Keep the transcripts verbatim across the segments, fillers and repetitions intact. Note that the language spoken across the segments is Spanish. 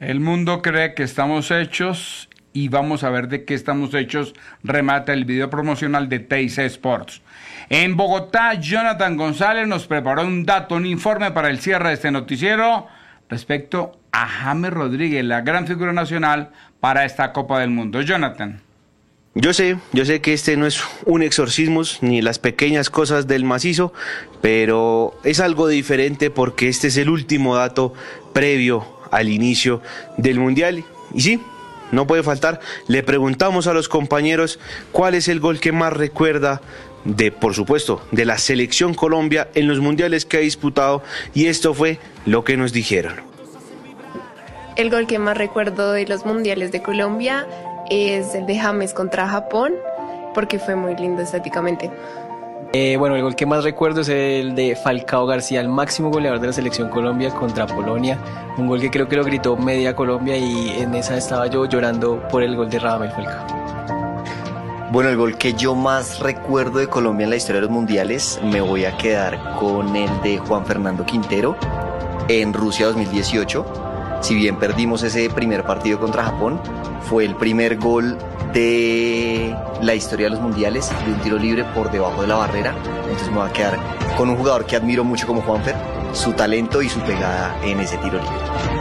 El mundo cree que estamos hechos y vamos a ver de qué estamos hechos. Remata el video promocional de T I C Sports. En Bogotá, Jonathan González nos preparó un dato, un informe para el cierre de este noticiero respecto a James Rodríguez, la gran figura nacional para esta Copa del Mundo. Jonathan. Yo sé, yo sé que este no es un exorcismo ni las pequeñas cosas del macizo, pero es algo diferente porque este es el último dato previo al inicio del Mundial. Y sí, no puede faltar, le preguntamos a los compañeros cuál es el gol que más recuerda de, por supuesto, de la selección Colombia en los mundiales que ha disputado, y esto fue lo que nos dijeron. El gol que más recuerdo de los mundiales de Colombia es el de James contra Japón, porque fue muy lindo estéticamente. Eh, bueno, el gol que más recuerdo es el de Falcao García, el máximo goleador de la selección Colombia contra Polonia. Un gol que creo que lo gritó media Colombia, y en esa estaba yo llorando por el gol de Radamel Falcao. Bueno, el gol que yo más recuerdo de Colombia en la historia de los mundiales, me voy a quedar con el de Juan Fernando Quintero en Rusia dos mil dieciocho. Si bien perdimos ese primer partido contra Japón, fue el primer gol de la historia de los mundiales de un tiro libre por debajo de la barrera. Entonces me voy a quedar con un jugador que admiro mucho como Juanfer, su talento y su pegada en ese tiro libre.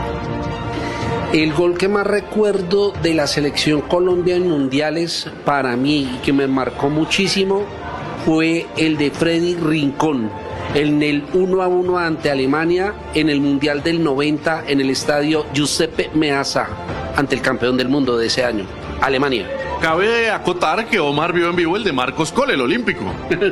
El gol que más recuerdo de la selección Colombia en mundiales para mí y que me marcó muchísimo fue el de Freddy Rincón en el uno a uno ante Alemania en el Mundial del noventa en el estadio Giuseppe Meazza ante el campeón del mundo de ese año, Alemania. Cabe acotar que Omar vio en vivo el de Marcos Cole, el olímpico.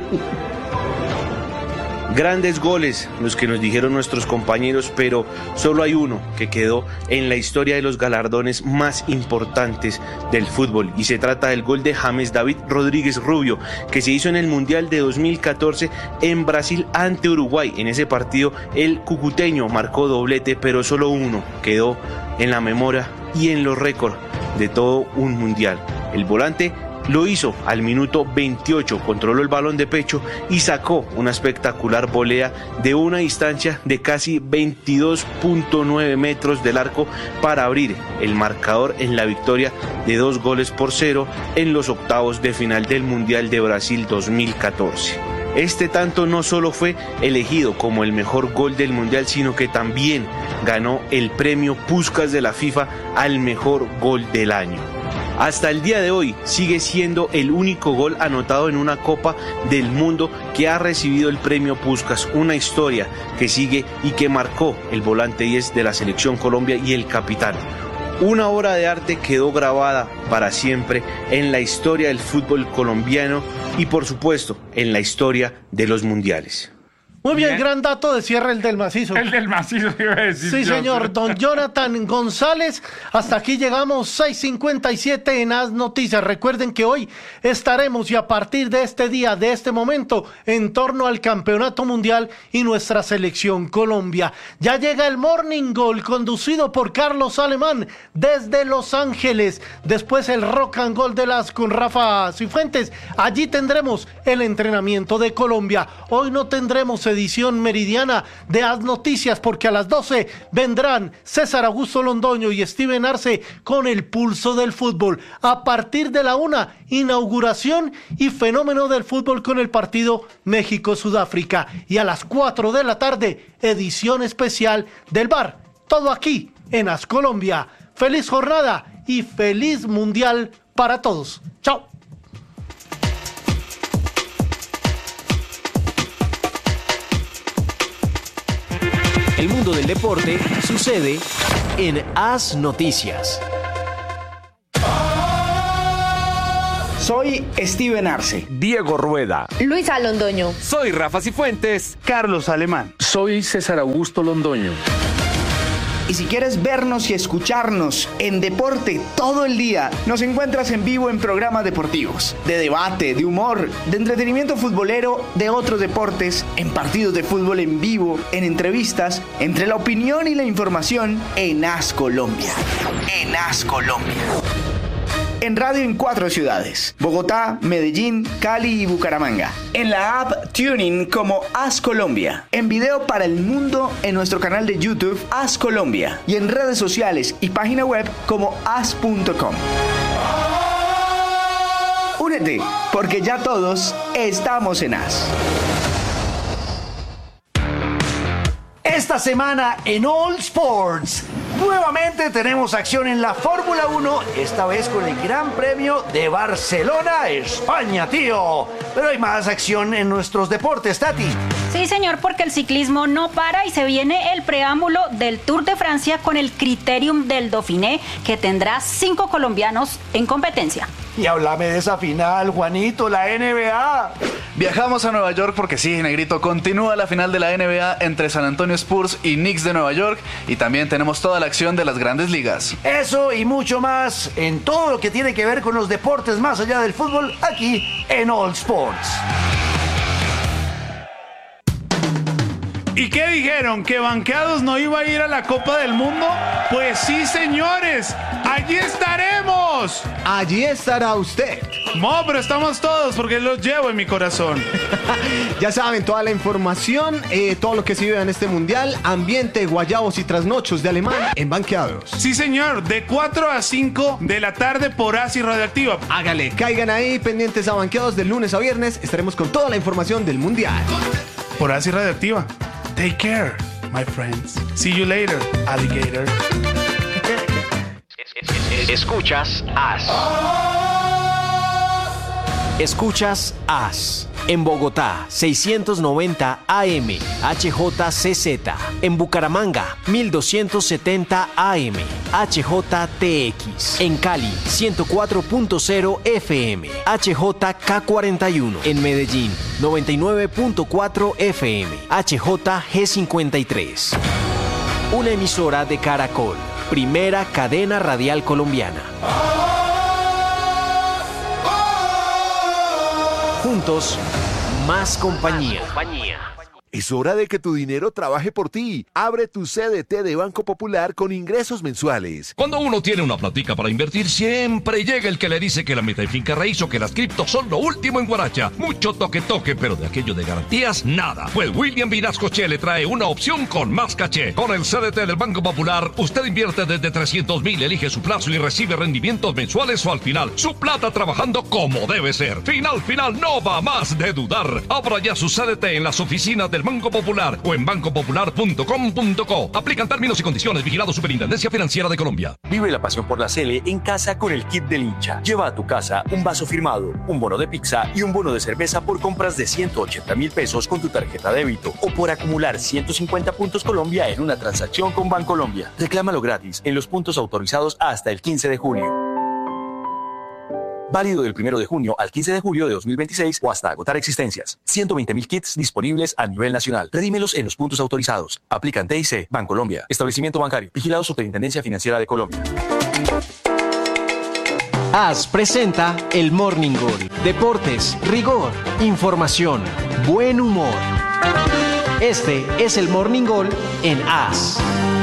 Grandes goles los que nos dijeron nuestros compañeros, pero solo hay uno que quedó en la historia de los galardones más importantes del fútbol, y se trata del gol de James David Rodríguez Rubio, que se hizo en el Mundial de dos mil catorce en Brasil ante Uruguay. En ese partido el cucuteño marcó doblete, pero solo uno quedó en la memoria y en los récords de todo un mundial. El volante lo hizo al minuto veintiocho, controló el balón de pecho y sacó una espectacular volea de una distancia de casi veintidós punto nueve metros del arco para abrir el marcador en la victoria de dos goles por cero en los octavos de final del Mundial de Brasil dos mil catorce. Este tanto no solo fue elegido como el mejor gol del Mundial, sino que también ganó el premio Puskás de la FIFA al mejor gol del año. Hasta el día de hoy sigue siendo el único gol anotado en una Copa del Mundo que ha recibido el premio Puskás, una historia que sigue y que marcó el volante diez de la selección Colombia y el capitán. Una obra de arte quedó grabada para siempre en la historia del fútbol colombiano y, por supuesto, en la historia de los mundiales. Muy bien, bien, gran dato de cierre el del macizo. El del macizo, iba a decir. Sí, yo. señor, don Jonathan González. Hasta aquí llegamos, seis cincuenta y siete en As Noticias. Recuerden que hoy estaremos, y a partir de este día, de este momento, en torno al Campeonato Mundial y nuestra selección Colombia. Ya llega el Morning Goal, conducido por Carlos Alemán, desde Los Ángeles. Después el Rock and Gold de las con Rafa Cifuentes. Allí tendremos el entrenamiento de Colombia. Hoy no tendremos edición meridiana de As Noticias, porque a las doce vendrán César Augusto Londoño y Steven Arce con el pulso del fútbol. A partir de la una, inauguración y fenómeno del fútbol con el partido México-Sudáfrica. Y a las cuatro de la tarde, edición especial del V A R. Todo aquí en As Colombia. Feliz jornada y feliz mundial para todos. Chao. El mundo del deporte sucede en As Noticias. Soy Steven Arce. Diego Rueda. Luisa Londoño. Soy Rafa Cifuentes. Carlos Alemán. Soy César Augusto Londoño. Y si quieres vernos y escucharnos en deporte todo el día, nos encuentras en vivo en programas deportivos, de debate, de humor, de entretenimiento futbolero, de otros deportes, en partidos de fútbol en vivo, en entrevistas, entre la opinión y la información en As Colombia. En As Colombia. en radio en cuatro ciudades: Bogotá, Medellín, Cali y Bucaramanga. En la app TuneIn como As Colombia. En video para el mundo en nuestro canal de YouTube As Colombia. Y en redes sociales y página web como as punto com. Únete, porque ya todos estamos en As. Esta semana en All Sports, nuevamente tenemos acción en la Fórmula uno, esta vez con el Gran Premio de Barcelona, España, tío. Pero hay más acción en nuestros deportes, Tati. Sí, señor, porque el ciclismo no para y se viene el preámbulo del Tour de Francia con el Criterium del Dauphiné, que tendrá cinco colombianos en competencia. Y háblame de esa final, Juanito, la N B A. Viajamos a Nueva York porque sí, negrito, continúa la final de la N B A entre San Antonio Spurs y Knicks de Nueva York, y también tenemos toda la acción de las grandes ligas. Eso y mucho más en todo lo que tiene que ver con los deportes más allá del fútbol, aquí en All Sports. ¿Y qué dijeron? ¿Que Banqueados no iba a ir a la Copa del Mundo? Pues sí, señores, allí estaremos. Allí estará usted. No, pero estamos todos porque los llevo en mi corazón. Ya saben, toda la información, eh, todo lo que se vive en este mundial, ambiente, guayabos y trasnochos de Alemania en Banqueados. Sí, señor, de cuatro a cinco de la tarde por Asi Radioactiva. Hágale, caigan ahí pendientes a Banqueados de lunes a viernes. Estaremos con toda la información del mundial. Por Asi Radioactiva. Take care, my friends. See you later, alligator. Escuchas As. Escuchas As. En Bogotá, seiscientos noventa A M, H J C Z. En Bucaramanga, mil doscientos setenta A M, H J T X. En Cali, ciento cuatro punto cero F M, H J K cuarenta y uno. En Medellín, noventa y nueve punto cuatro F M, H J G cincuenta y tres. Una emisora de Caracol, primera cadena radial colombiana. Juntos, más compañía. Es hora de que tu dinero trabaje por ti. Abre tu C D T de Banco Popular con ingresos mensuales. Cuando uno tiene una platica para invertir, siempre llega el que le dice que la meta y finca raíz o que las criptos son lo último en guaracha. Mucho toque toque, pero de aquello de garantías, nada. Pues William Vinascoche le trae una opción con más caché. Con el C D T del Banco Popular, usted invierte desde trescientos mil, elige su plazo y recibe rendimientos mensuales o al final. Su plata trabajando como debe ser. Final, final, no va más de dudar. Abra ya su C D T en las oficinas del Banco Popular o en banco popular punto com punto co. Aplican términos y condiciones. Vigilado Superintendencia Financiera de Colombia. Vive la pasión por la Sele en casa con el kit del hincha. Lleva a tu casa un vaso firmado, un bono de pizza y un bono de cerveza por compras de ciento ochenta mil pesos con tu tarjeta débito o por acumular ciento cincuenta puntos Colombia en una transacción con Bancolombia. Reclámalo gratis en los puntos autorizados hasta el quince de junio. Válido del primero de junio al quince de julio de dos mil veintiséis o hasta agotar existencias. ciento veinte mil kits disponibles a nivel nacional. Redímelos en los puntos autorizados. Aplican T I C, Bancolombia. Establecimiento bancario. Vigilado Superintendencia Financiera de Colombia. As presenta el Morning Goal. Deportes, rigor, información, buen humor. Este es el Morning Goal en As.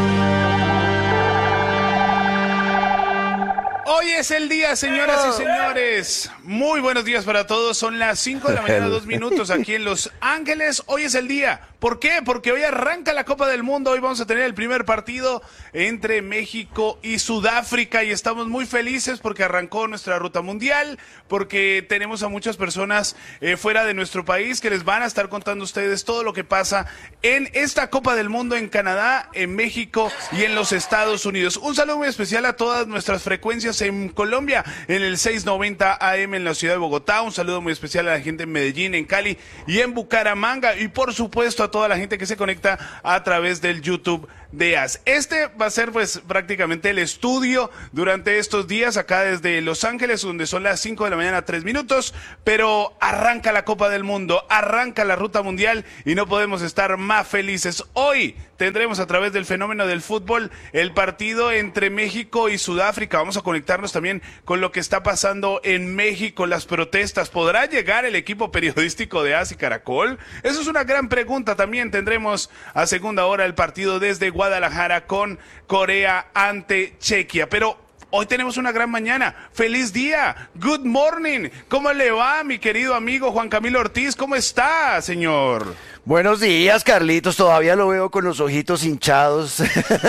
Hoy es el día, señoras y señores. Muy buenos días para todos. Son las cinco de la mañana, dos minutos aquí en Los Ángeles. Hoy es el día. ¿Por qué? Porque hoy arranca la Copa del Mundo. Hoy vamos a tener el primer partido entre México y Sudáfrica y estamos muy felices porque arrancó nuestra ruta mundial, porque tenemos a muchas personas eh, fuera de nuestro país que les van a estar contando a ustedes todo lo que pasa en esta Copa del Mundo en Canadá, en México y en los Estados Unidos. Un saludo muy especial a todas nuestras frecuencias en Colombia, en el seiscientos noventa A M en la ciudad de Bogotá. Un saludo muy especial a la gente en Medellín, en Cali y en Bucaramanga y por supuesto a toda la gente que se conecta a través del YouTube de As. Este va a ser pues prácticamente el estudio durante estos días acá desde Los Ángeles, donde son las cinco de la mañana, tres minutos, pero arranca la Copa del Mundo, arranca la ruta mundial y no podemos estar más felices. Hoy tendremos a través del fenómeno del fútbol el partido entre México y Sudáfrica. Vamos a conectarnos también con lo que está pasando en México, las protestas. ¿Podrá llegar el equipo periodístico de As y Caracol? Eso es una gran pregunta. También tendremos a segunda hora el partido desde Guadalajara con Corea ante Chequia. Pero Hoy tenemos una gran mañana. ¡Feliz día! ¡Good morning! ¿Cómo le va, mi querido amigo Juan Camilo Ortiz? ¿Cómo está, señor? Buenos días, Carlitos. Todavía lo veo con los ojitos hinchados.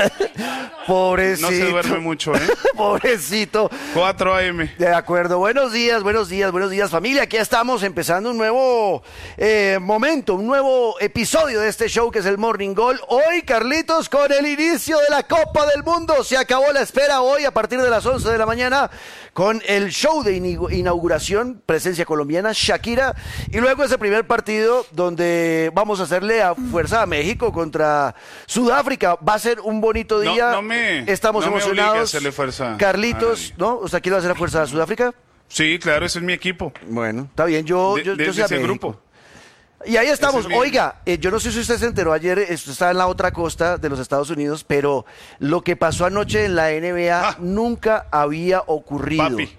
Pobrecito. No se duerme mucho, ¿eh? Pobrecito. cuatro a eme. De acuerdo. Buenos días, buenos días, buenos días, familia. Aquí estamos empezando un nuevo eh, momento, un nuevo episodio de este show que es el Morning Goal. Hoy, Carlitos, con el inicio de la Copa del Mundo. Se acabó la espera hoy a partir de las once de la mañana con el show de inauguración, presencia colombiana, Shakira. Y luego ese primer partido donde vamos a hacerle a fuerza a México contra Sudáfrica. Va a ser un bonito día. No, no me, Estamos no emocionados. Me obligue a hacerle fuerza Carlitos, ¿no? O sea, ¿quiere hacer a fuerza a Sudáfrica? Sí, claro, ese es mi equipo. Bueno, está bien, yo, de, yo, de, yo sé de ese México. grupo. Y ahí estamos. Es mi... Oiga, eh, yo no sé si usted se enteró ayer, esto está en la otra costa de los Estados Unidos, pero lo que pasó anoche en la N B A ah, nunca había ocurrido. Papi.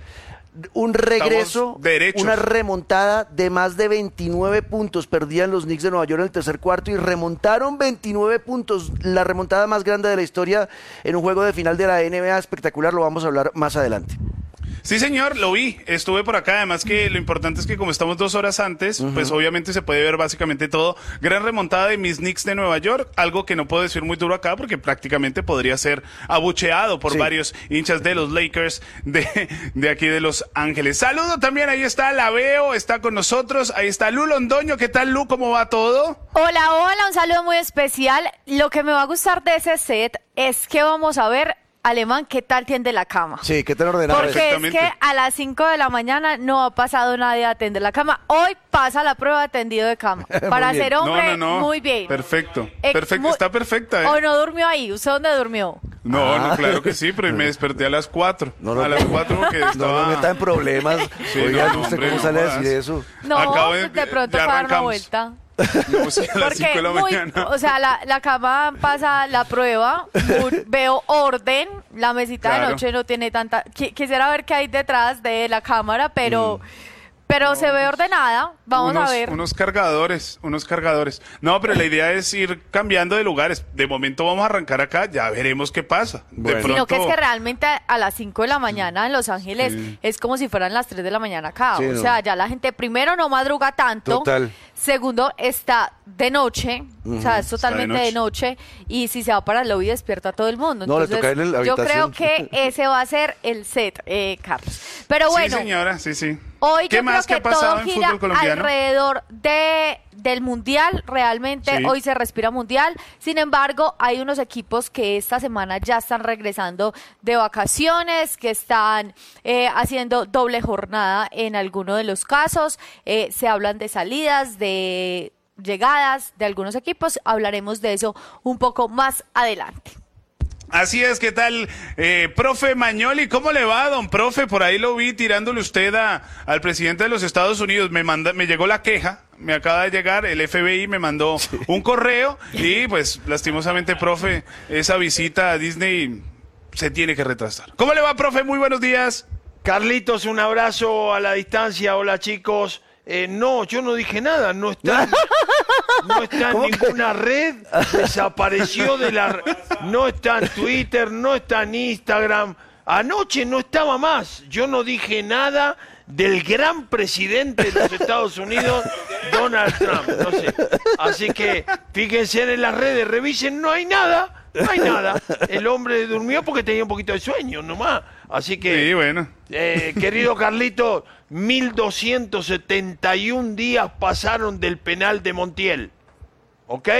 Un regreso, una remontada de más de veintinueve puntos. Perdían los Knicks de Nueva York en el tercer cuarto y remontaron veintinueve puntos. La remontada más grande de la historia en un juego de final de la N B A. Espectacular, lo vamos a hablar más adelante. Sí, señor, lo vi, estuve por acá, además que lo importante es que como estamos dos horas antes, uh-huh. pues obviamente se puede ver básicamente todo. Gran remontada de mis Knicks de Nueva York, algo que no puedo decir muy duro acá porque prácticamente podría ser abucheado por sí. varios hinchas de los Lakers de, de aquí de Los Ángeles. Saludo también, ahí está, la veo, está con nosotros, ahí está Lu Londoño. ¿Qué tal, Lu? ¿Cómo va todo? Hola, hola, un saludo muy especial. Lo que me va a gustar de ese set es que vamos a ver Alemán, ¿qué tal tiende la cama? Sí, ¿qué tal ordenado? Porque es que a las cinco de la mañana no ha pasado nadie a tender la cama. Hoy pasa la prueba de tendido de cama. Para ser hombre, no, no, no. muy bien. Perfecto, eh, perfecto, muy... está perfecta. ¿eh? ¿O no durmió ahí? ¿Usted dónde durmió? No, ah. no, claro que sí, pero me desperté a las cuatro. No, no, a las cuatro porque estaba... No, no, está en problemas. Sí, Oiga, no, ¿usted hombre, cómo no sale más. a decir eso? No, Acabo de, de pronto para dar una vuelta. No, sí, a las cinco de la muy, mañana. O sea, la, la cama pasa la prueba, muy, veo orden, la mesita claro. de noche no tiene tanta... Qu quisiera ver qué hay detrás de la cámara, pero... Mm. Pero no, se ve ordenada, vamos unos, a ver. Unos cargadores, unos cargadores. No, pero la idea es ir cambiando de lugares. De momento vamos a arrancar acá, ya veremos qué pasa. Bueno. De pronto... Sino que es que realmente a las cinco de la mañana en Los Ángeles sí. es como si fueran las tres de la mañana acá. Sí, o no. sea, ya la gente primero no madruga tanto. Total. Segundo, está de noche, uh-huh. o sea, es totalmente de noche. de noche. Y si se va para el lobby despierta a todo el mundo. No, Entonces, le toca en la yo creo que ese va a ser el set, eh, Carlos. Pero bueno. Sí, señora, sí, sí. Hoy ¿Qué yo más creo que ha pasado todo en gira fútbol colombiano? Alrededor de, del Mundial, realmente sí. Hoy se respira Mundial, sin embargo hay unos equipos que esta semana ya están regresando de vacaciones, que están eh, haciendo doble jornada en alguno de los casos, eh, se hablan de salidas, de llegadas de algunos equipos, hablaremos de eso un poco más adelante. Así es, ¿qué tal? Eh, profe Mañoli, ¿cómo le va, don profe? Por ahí lo vi tirándole usted a, al presidente de los Estados Unidos. Me manda, me llegó la queja, me acaba de llegar, el F B I me mandó sí. un correo y pues lastimosamente, profe, esa visita a Disney se tiene que retrasar. ¿Cómo le va, profe? Muy buenos días. Carlitos, un abrazo a la distancia. Hola, chicos. Eh, no, yo no dije nada, no está, no está en ninguna que? red, desapareció de la... No está en Twitter, no está en Instagram. Anoche no estaba más, yo no dije nada del gran presidente de los Estados Unidos, Donald Trump, no sé. Así que fíjense en las redes, revisen, no hay nada, no hay nada. El hombre durmió porque tenía un poquito de sueño nomás. Así que, sí, bueno. eh, querido Carlito, mil doscientos setenta y un días pasaron del penal de Montiel, ¿ok?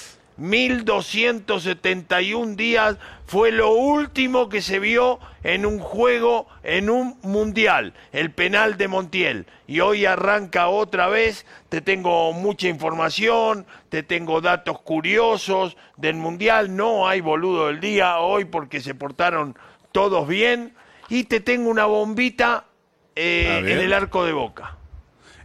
mil doscientos setenta y un días fue lo último que se vio en un juego, en un mundial, el penal de Montiel. Y hoy arranca otra vez, te tengo mucha información, te tengo datos curiosos del mundial, no hay boludo del día hoy porque se portaron todos bien. Y te tengo una bombita eh, en el arco de Boca.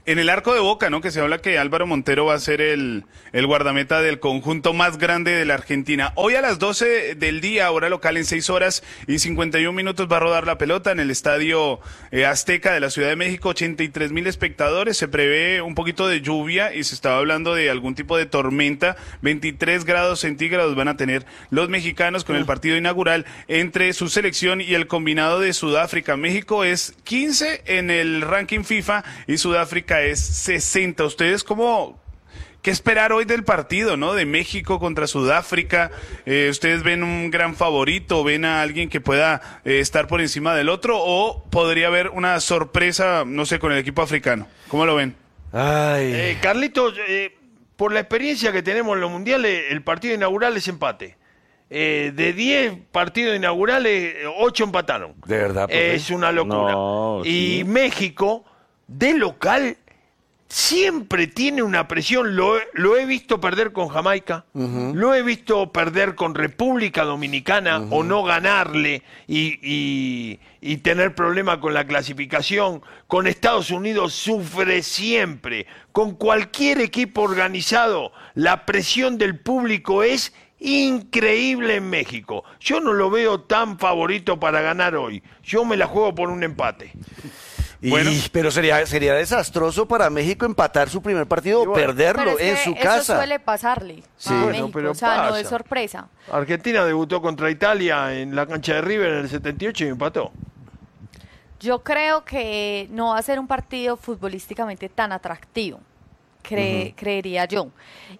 En el arco de Boca, ¿no? Que se habla que Álvaro Montero va a ser el, el guardameta del conjunto más grande de la Argentina. Hoy a las doce del día, hora local, en seis horas y cincuenta y un minutos va a rodar la pelota en el Estadio eh, Azteca de la Ciudad de México. ochenta y tres mil espectadores. Se prevé un poquito de lluvia y se estaba hablando de algún tipo de tormenta. veintitrés grados centígrados van a tener los mexicanos con el partido inaugural entre su selección y el combinado de Sudáfrica. México es quince en el ranking FIFA y Sudáfrica es sesenta. ¿Ustedes cómo, qué esperar hoy del partido, no? De México contra Sudáfrica. Eh, ¿Ustedes ven un gran favorito? ¿Ven a alguien que pueda eh, estar por encima del otro? ¿O podría haber una sorpresa, no sé, con el equipo africano? ¿Cómo lo ven? Ay. Eh, Carlitos, eh, por la experiencia que tenemos en los mundiales, el partido inaugural es empate. Eh, de diez partidos inaugurales, ocho empataron. De verdad. Eh, es una locura. No, y sí. México, de local, siempre tiene una presión. Lo, lo he visto perder con Jamaica, uh-huh. lo he visto perder con República Dominicana uh-huh. o no ganarle y, y, y tener problemas con la clasificación. Con Estados Unidos sufre siempre. Con cualquier equipo organizado, la presión del público es increíble en México. Yo no lo veo tan favorito para ganar hoy. Yo me la juego por un empate. Y, bueno, pero sería sería desastroso para México empatar su primer partido o perderlo pero es en que su eso casa. suele pasarle Sí. a Bueno, México, pero o sea, pasa. no es sorpresa. Argentina debutó contra Italia en la cancha de River en el setenta y ocho y empató. Yo creo que no va a ser un partido futbolísticamente tan atractivo, cre- uh-huh. creería yo.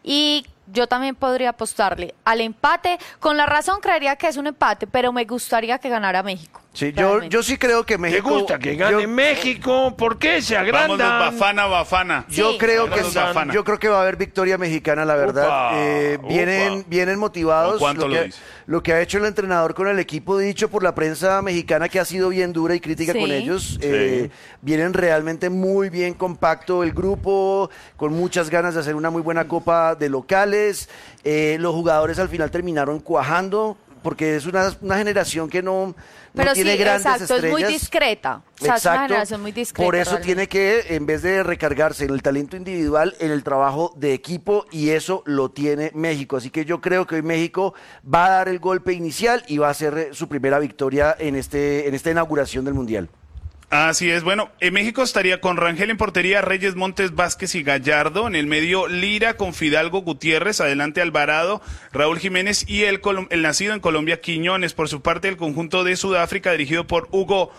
Y yo también podría apostarle al empate. Con la razón creería que es un empate, pero me gustaría que ganara México. Sí, yo, yo sí creo que México... ¿Te gusta que gane yo, México? ¿Por qué se agrandan? Vámonos, Bafana, Bafana. Yo Sí. creo que Bafana. yo creo que va a haber victoria mexicana, la verdad. Upa, eh, vienen upa. vienen motivados. ¿Cuánto lo, lo que, dice? lo que ha hecho el entrenador con el equipo, dicho por la prensa mexicana, que ha sido bien dura y crítica Sí. con ellos. Eh, vienen realmente muy bien compacto el grupo, con muchas ganas de hacer una muy buena copa de locales. Eh, los jugadores al final terminaron cuajando, porque es una, una generación que no, no Pero tiene sí, grandes exacto, estrellas. es muy discreta. O sea, es una generación muy discreta. Por eso realmente. tiene que, en vez de recargarse en el talento individual, en el trabajo de equipo, y eso lo tiene México. Así que yo creo que hoy México va a dar el golpe inicial y va a ser eh, su primera victoria en este en esta inauguración del Mundial. Así es, bueno, en México estaría con Rangel en portería, Reyes, Montes, Vázquez y Gallardo, en el medio Lira con Fidalgo, Gutiérrez, adelante Alvarado, Raúl Jiménez y el, el nacido en Colombia, Quiñones. Por su parte, el conjunto de Sudáfrica, dirigido por Hugo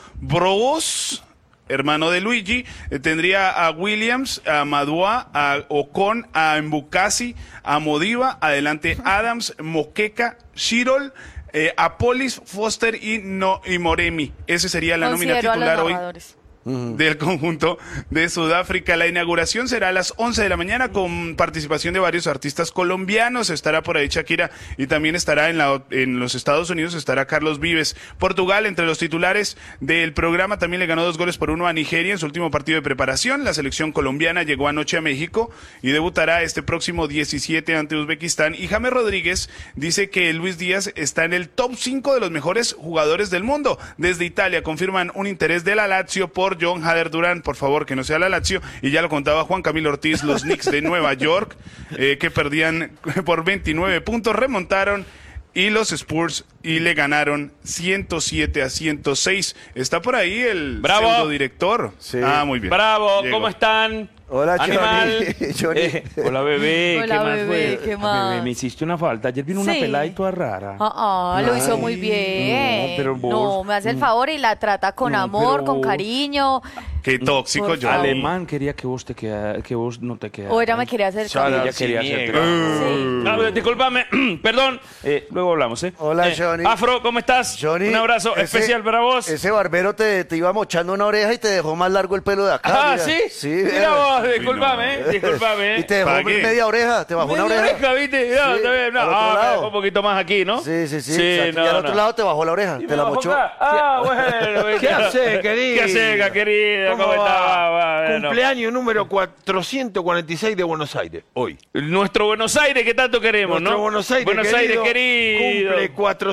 Broos, hermano de Luigi, eh, tendría a Williams, a Madua, a Ocon, a Mbukasi, a Modiva, adelante Adams, Moqueca, Shirol, Eh, Apolis, Foster y, no, y Moremi. Esa sería la nómina Considero a los titular hoy narradores. del conjunto de Sudáfrica. La inauguración será a las once de la mañana con participación de varios artistas colombianos. Estará por ahí Shakira y también estará en, la, en los Estados Unidos, estará Carlos Vives. Portugal, entre los titulares del programa, también le ganó dos goles por uno a Nigeria en su último partido de preparación. La selección colombiana llegó anoche a México y debutará este próximo diecisiete ante Uzbekistán. Y James Rodríguez dice que Luis Díaz está en el top cinco de los mejores jugadores del mundo. Desde Italia confirman un interés de la Lazio por John Hader Durán, por favor, que no sea la Lazio, y ya lo contaba Juan Camilo Ortiz, los Knicks de Nueva York, eh, que perdían por veintinueve puntos, remontaron, y los Spurs y le ganaron ciento siete a ciento seis. Está por ahí el Bravo. director. Sí. Ah, muy bien. Bravo, Llegó. ¿cómo están? Hola, Animal. Johnny. Johnny. Eh, hola, bebé. Hola, ¿Qué más bebé, fue? ¿qué Ah, más? Bebé, me hiciste una falta. Ayer vino una Sí. pelada y toda rara. Ah, ah, lo hizo muy Ay, bien. no, pero vos- No, me hace el favor y la trata con No, amor, pero con vos- cariño. Qué tóxico, Por yo. favor. Alemán quería que vos te queda, que vos no te quedaras. O ella me quería hacer Ella cambio. quería sí, hacerte niega. cambio. Ah, pero discúlpame, perdón. Eh, luego hablamos, ¿eh? Hola, Eh, Johnny. Afro, ¿cómo estás? Johnny, Un abrazo ese- especial para vos. Ese barbero te, te iba mochando una oreja y te dejó más largo el pelo de acá. Ah, mira. ¿sí? Sí, Mira mira. vos, discúlpame, eh, discúlpame. Y te dejó Pague. media oreja, te bajó una Media oreja. oreja, ¿viste? No, Sí, está bien, no. al otro Ah, me lado. dejó un poquito más aquí, ¿no? Sí, sí, sí. Sí, exacto. no, y al otro no. lado te bajó la oreja, Y te me la bajó mochó. acá. Ah, bueno. ¿Qué hace, querido? ¿Qué hace, querida? ¿Cómo, ¿Cómo está? va? Va, bueno. Cumpleaños número cuatrocientos cuarenta y seis de Buenos Aires, hoy. Nuestro Buenos Aires que tanto queremos, Nuestro ¿no? Buenos Aires, Buenos querido, Aires querido. cumple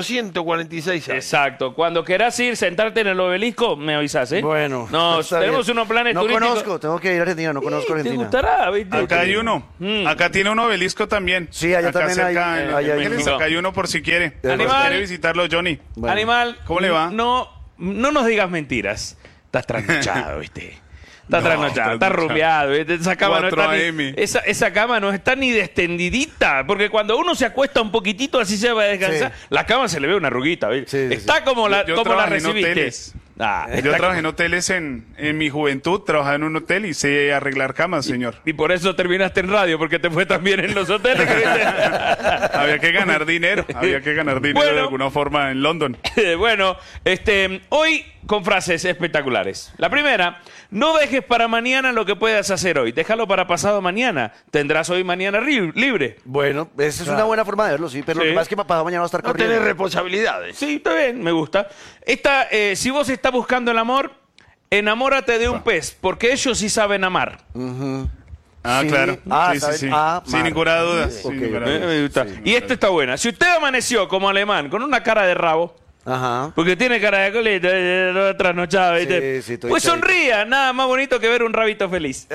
ciento cuarenta y seis años. Exacto. Cuando querás ir, sentarte en el obelisco, me avisás, ¿eh? Bueno. No, está tenemos bien. unos planes no turísticos. No conozco, tengo que ir a Argentina, no conozco ¿Te Argentina. gustará? ¿Viste? Acá hay uno. Mm. Acá tiene un obelisco también. Sí, allá acá también cerca, hay- en- allá en hay- Vélez, acá hay uno por si quiere. Animal. Quiere visitarlo, Johnny. Bueno. Animal. ¿Cómo le va? No, no nos digas mentiras. Estás trasnochado, ¿viste? Estás No, trasnochado, estás trasnochado. rumiado, ¿viste? Esa cama, no cuatro está A ni, M. esa, esa cama no está ni destendidita, porque cuando uno se acuesta un poquitito así se va a descansar, Sí. la cama se le ve una arruguita, ¿viste? Sí, sí, está sí. como la, Yo como la trabajé en recibiste. hoteles. Ah, Yo está- trabajé en hoteles en, en mi juventud, trabajaba en un hotel y sé arreglar camas, señor. Y por eso terminaste en radio, porque te fue tan bien en los hoteles. que viste. Había que ganar dinero, había que ganar dinero Bueno. de alguna forma en London. Bueno, este, hoy con frases espectaculares. La primera, no dejes para mañana lo que puedas hacer hoy. Déjalo para pasado mañana. Tendrás hoy mañana ri- libre. Bueno, esa es una buena forma de verlo, sí, pero Sí. lo que pasa es que pasado mañana va a estar No corriendo. tenés responsabilidades. Sí, está bien, me gusta. Esta, eh, si vos estás buscando el amor, enamórate de un pez, porque ellos sí saben amar. Ah, Sí. claro. Ah, sí, sí, ¿saben? sí. Ah, Sin Mar. ninguna duda. Sí. sin Ok, ninguna ok. Eh, duda. me gusta. Y esta está buena. Si usted amaneció como alemán con una cara de rabo, Ajá. porque tiene cara de colita, eh, eh, trasnochado, ¿viste? Sí, sí, estoy pues clarito. sonría, nada más bonito que ver un rabito feliz.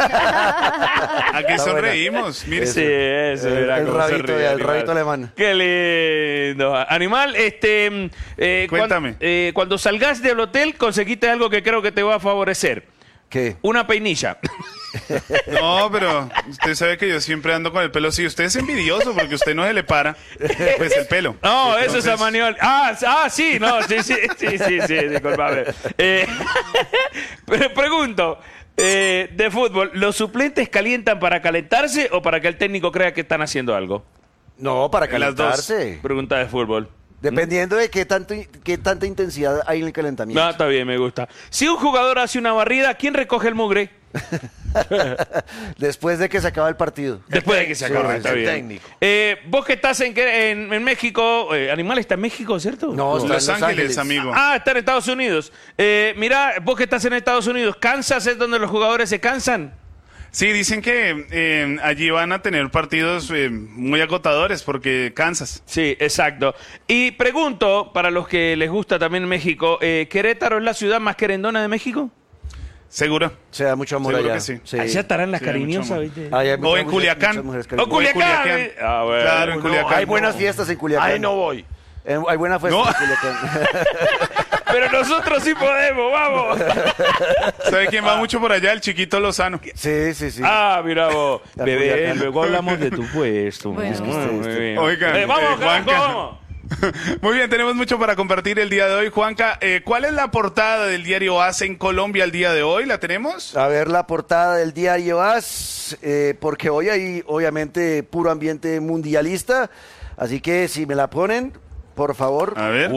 Aquí Está buena. sonreímos. Mire. Sí, eso El, era el como se rabito, ríe, el animal. rabito alemán. Qué lindo. Animal, este. eh, Cuéntame. cuan- eh, cuando salgas del hotel, conseguiste algo que creo que te va a favorecer. ¿Qué? Una peinilla. No, pero usted sabe que yo siempre ando con el pelo así. Usted es envidioso porque usted no se le para. Pues el pelo. No, eso es Entonces- a maniol. Ah, ah, sí, no, sí, sí, sí, sí, sí, disculpame. Eh, pero pregunto, eh, de fútbol, ¿los suplentes calientan para calentarse o para que el técnico crea que están haciendo algo? No, para En las dos. calentarse. Pregunta de fútbol. Dependiendo de qué, tanto, qué tanta intensidad hay en el calentamiento. No, está bien, me gusta. Si un jugador hace una barrida, ¿quién recoge el mugre? Después de que se acaba el partido. Después de que se Sí, acabe, sí, está sí. bien. Técnico. Eh, vos que estás en, qué- en, en México, eh, Animal está en México, ¿cierto? No, está en Los Ángeles, amigo. Ah, está en Estados Unidos. Eh, mirá, vos que estás en Estados Unidos, ¿Kansas es donde los jugadores se cansan? Sí, dicen que eh, allí van a tener partidos eh, muy agotadores porque Kansas. Sí, exacto. Y pregunto, para los que les gusta también México, eh, ¿Querétaro es la ciudad más querendona de México? ¿Seguro? Se da mucho amor Seguro allá. que sí. Sí. Allá estarán las Sí, hay mucho cariñosas, amor. ¿viste? Ahí hay O muchas en mujeres- Culiacán. muchas mujeres ¡O cariñosas. Culiacán! Culiacán. ¿eh? Ah, bueno. Claro, en No, Culiacán. Hay buenas fiestas en Culiacán. Ahí no voy. Eh, hay buenas fiestas No. en Culiacán. Pero nosotros sí podemos, vamos. ¿Sabe quién va mucho por allá? El chiquito Lozano. Sí, sí, sí. Ah, mira vos. La Bebé, Culiacán. luego hablamos de tu puesto. Bueno. Es que usted- Muy bien. Oigan, Eh, vamos, eh, carajo, Juanca. vamos. Muy bien, tenemos mucho para compartir el día de hoy. Juanca, eh, ¿cuál es la portada del diario A S en Colombia el día de hoy? ¿La tenemos? A ver la portada del diario A S, eh, porque hoy hay obviamente puro ambiente mundialista, así que si me la ponen, por favor. A ver.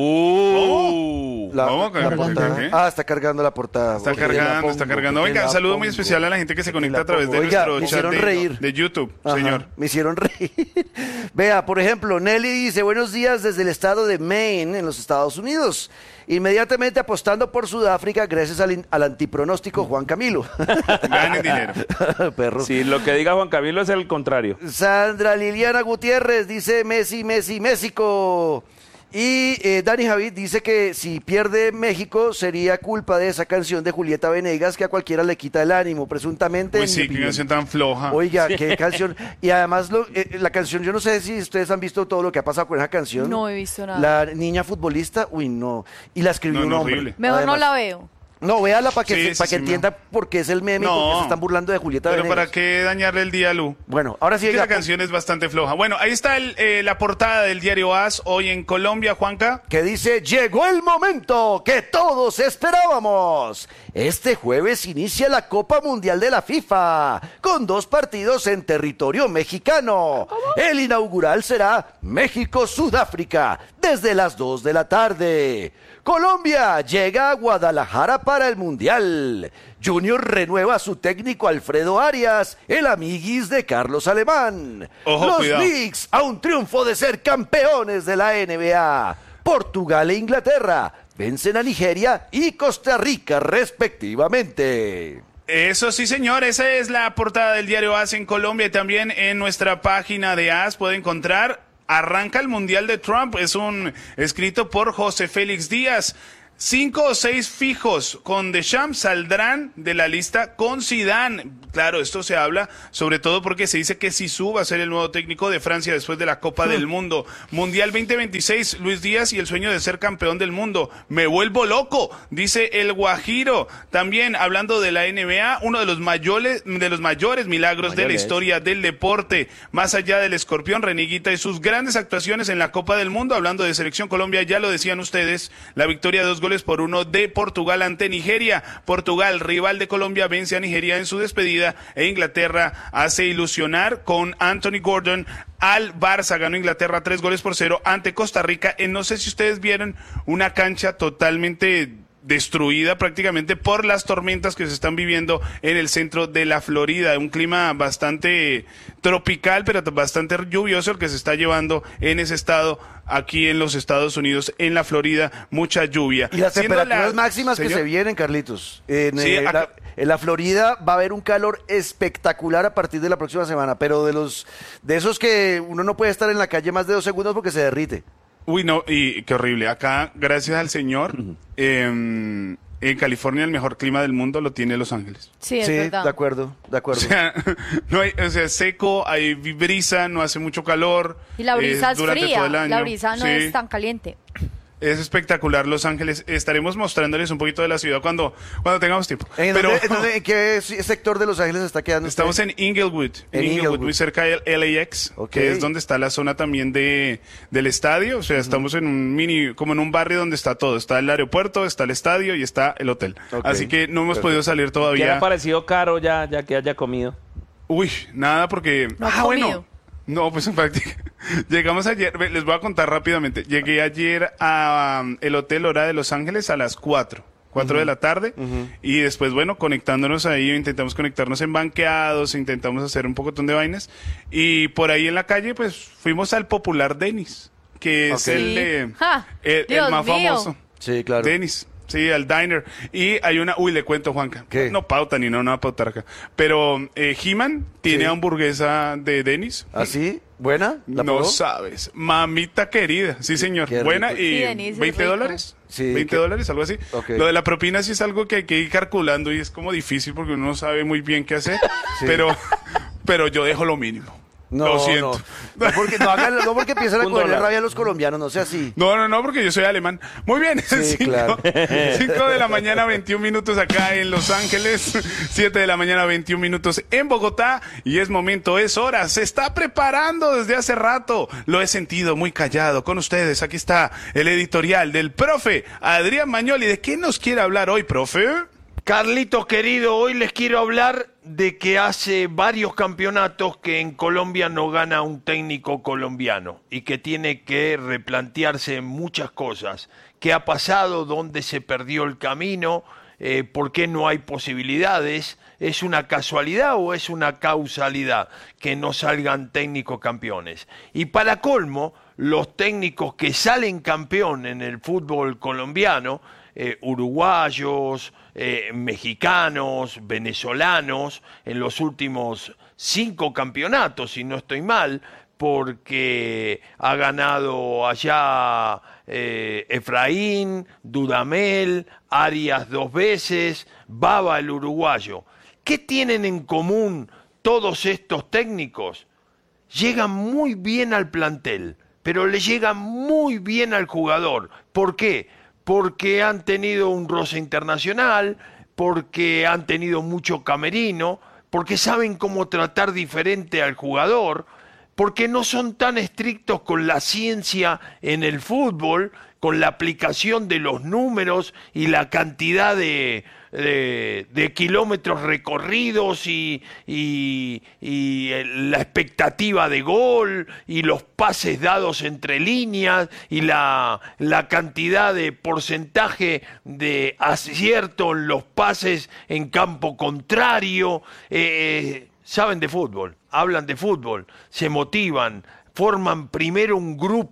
Uh. La, ¿Cómo? la ¿Qué? portada. ¿Qué? Ah, está cargando la portada. Está Ok, la cargando, pongo, está cargando. ok, Venga, la un saludo pongo, muy especial a la gente que se ok, conecta la a través de pongo. Oiga, nuestro me chat hicieron de, reír. de YouTube, Ajá, señor. me hicieron reír. Vea, por ejemplo, Nelly dice, buenos días desde el estado de Maine, en los Estados Unidos. Inmediatamente apostando por Sudáfrica gracias al, in- al antipronóstico Juan Camilo. Ganen dinero. Perro. Sí, lo que diga Juan Camilo es el contrario. Sandra Liliana Gutiérrez dice Messi, Messi, México. Y eh, Dani Javid dice que si pierde México sería culpa de esa canción de Julieta Venegas que a cualquiera le quita el ánimo, presuntamente. Uy, en mi sí, qué opinión. canción tan floja. Oiga, qué canción. Y además lo- eh, la canción, yo no sé si ustedes han visto todo lo que ha pasado con esa canción. No he visto nada. La niña futbolista, uy, no. Y la escribió No, un no, hombre. horrible. Mejor no Además. la veo. No, véala para que, Sí, se- sí, para que sí, entienda por qué es el meme y por qué No. se están burlando de Julieta Pero Venegas. ¿para qué dañarle el día a Lu? Bueno, ahora sí, Es que oiga, la canción es bastante floja. Bueno, ahí está el, eh, la portada del diario A S hoy en Colombia, Juanca. que dice, llegó el momento que todos esperábamos. Este jueves inicia la Copa Mundial de la FIFA, con dos partidos en territorio mexicano. El inaugural será México-Sudáfrica, desde las dos de la tarde. Colombia llega a Guadalajara para el Mundial. Junior renueva a su técnico Alfredo Arias, el amiguis de Carlos Alemán. Ojo, Los cuidado. Knicks a un triunfo de ser campeones de la N B A. Portugal e Inglaterra vencen a Nigeria y Costa Rica respectivamente. Eso sí, señor, esa es la portada del diario A S en Colombia y también en nuestra página de A S puede encontrar Arranca el Mundial de Trump, es un escrito por José Félix Díaz. Cinco o seis fijos con Deschamps saldrán de la lista con Zidane. Claro, esto se habla sobre todo porque se dice que Zizou va a ser el nuevo técnico de Francia después de la Copa del Mundo. Mundial veinte veintiséis, Luis Díaz y el sueño de ser campeón del mundo. Me vuelvo loco, dice el Guajiro. También hablando de la N B A, uno de los mayores, de los mayores milagros mayores. de la historia del deporte. Más allá del escorpión, Reneguita y sus grandes actuaciones en la Copa del Mundo. Hablando de Selección Colombia, ya lo decían ustedes, la victoria de dos goles por uno de Portugal ante Nigeria. Portugal, rival de Colombia, vence a Nigeria en su despedida e Inglaterra hace ilusionar con Anthony Gordon al Barça. Ganó Inglaterra tres goles por cero ante Costa Rica. En, no sé si ustedes vieron una cancha totalmente destruida prácticamente por las tormentas que se están viviendo en el centro de la Florida, un clima bastante tropical pero bastante lluvioso el que se está llevando en ese estado aquí en los Estados Unidos, en la Florida, mucha lluvia. Y las Siendo temperaturas la... máximas ¿Señor? que se vienen, Carlitos. En, Sí, eh, acá... la, en la Florida va a haber un calor espectacular a partir de la próxima semana, pero de los de esos que uno no puede estar en la calle más de dos segundos porque se derrite. Uy, no, y qué horrible. Acá, gracias al Señor, eh, en California el mejor clima del mundo lo tiene Los Ángeles. Sí, es sí, verdad. de acuerdo, de acuerdo. O sea, no hay, o sea, seco, hay brisa, no hace mucho calor. Y la brisa eh, es durante fría, todo el año. la brisa no Sí. es tan caliente. Es espectacular Los Ángeles. Estaremos mostrándoles un poquito de la ciudad cuando, cuando tengamos tiempo. ¿En, Pero, dónde- en dónde- en qué sector de Los Ángeles está quedando usted? estamos en Inglewood, en, En Inglewood, Inglewood. muy cerca del L A X, Ok. que es donde está la zona también de del estadio. O sea, estamos en un mini, como en un barrio donde está todo. Está el aeropuerto, está el estadio y está el hotel. Ok. Así que no hemos Perfecto. podido salir ¿Qué le todavía. ha parecido caro ya, ya que haya comido? Uy, nada porque... No ha ah, bueno. comido. No, pues en práctica. Llegamos ayer, ve, les voy a contar rápidamente. Llegué ayer a um, el Hotel Hora de Los Ángeles a las cuatro. cuatro de la tarde, y después, bueno, conectándonos ahí, intentamos conectarnos en banqueados, intentamos hacer un pocotón de vainas, y por ahí en la calle, pues, fuimos al popular Denny's, que es Ok. el, eh, Ja, el, el Dios más mío. famoso. Sí, claro. Denny's. Sí, al diner. Y hay una... Uy, le cuento, Juanca. ¿Qué? No pauta ni no, no va a pautar acá. Pero eh, He-Man tiene Sí. hamburguesa de Denny's. ¿Ah, sí? ¿Buena? ¿La No probó? sabes. Mamita querida. Sí, señor. Qué Buena rico. y Sí, Denise, es veinte rico. dólares. Sí, veinte que- dólares, algo así. Ok. Lo de la propina sí es algo que hay que ir calculando y es como difícil porque uno no sabe muy bien qué hacer. Sí. Pero, pero yo dejo lo mínimo. No, lo siento. No, no porque, no, hagan- no porque empiezan a Un cogerle dólar. rabia a los colombianos, no sea así. No, no, no, porque yo soy alemán. Muy bien, Sí, cinco, claro. cinco de la mañana, veintiún minutos acá en Los Ángeles, siete de la mañana, veintiún minutos en Bogotá, y es momento, es hora, se está preparando desde hace rato, lo he sentido muy callado con ustedes, aquí está el editorial del profe Adrián Magnoli. ¿De qué nos quiere hablar hoy, profe? Carlitos querido, hoy les quiero hablar de que hace varios campeonatos que en Colombia no gana un técnico colombiano y que tiene que replantearse muchas cosas. ¿Qué ha pasado? ¿Dónde se perdió el camino? Eh, ¿Por qué no hay posibilidades? ¿Es una casualidad o es una causalidad que no salgan técnicos campeones? Y para colmo, los técnicos que salen campeón en el fútbol colombiano, eh, uruguayos, eh, mexicanos, venezolanos, en los últimos cinco campeonatos, si no estoy mal, porque ha ganado allá eh, Efraín, Dudamel, Arias dos veces, Baba el uruguayo. ¿Qué tienen en común todos estos técnicos? Llegan muy bien al plantel, pero le llegan muy bien al jugador. ¿Por qué? Porque han tenido un roce internacional, porque han tenido mucho camerino, porque saben cómo tratar diferente al jugador, porque no son tan estrictos con la ciencia en el fútbol, con la aplicación de los números y la cantidad de, de, de kilómetros recorridos y, y, y la expectativa de gol y los pases dados entre líneas y la, la cantidad de porcentaje de acierto en los pases en campo contrario. Eh, saben de fútbol, hablan de fútbol, se motivan, forman primero un grupo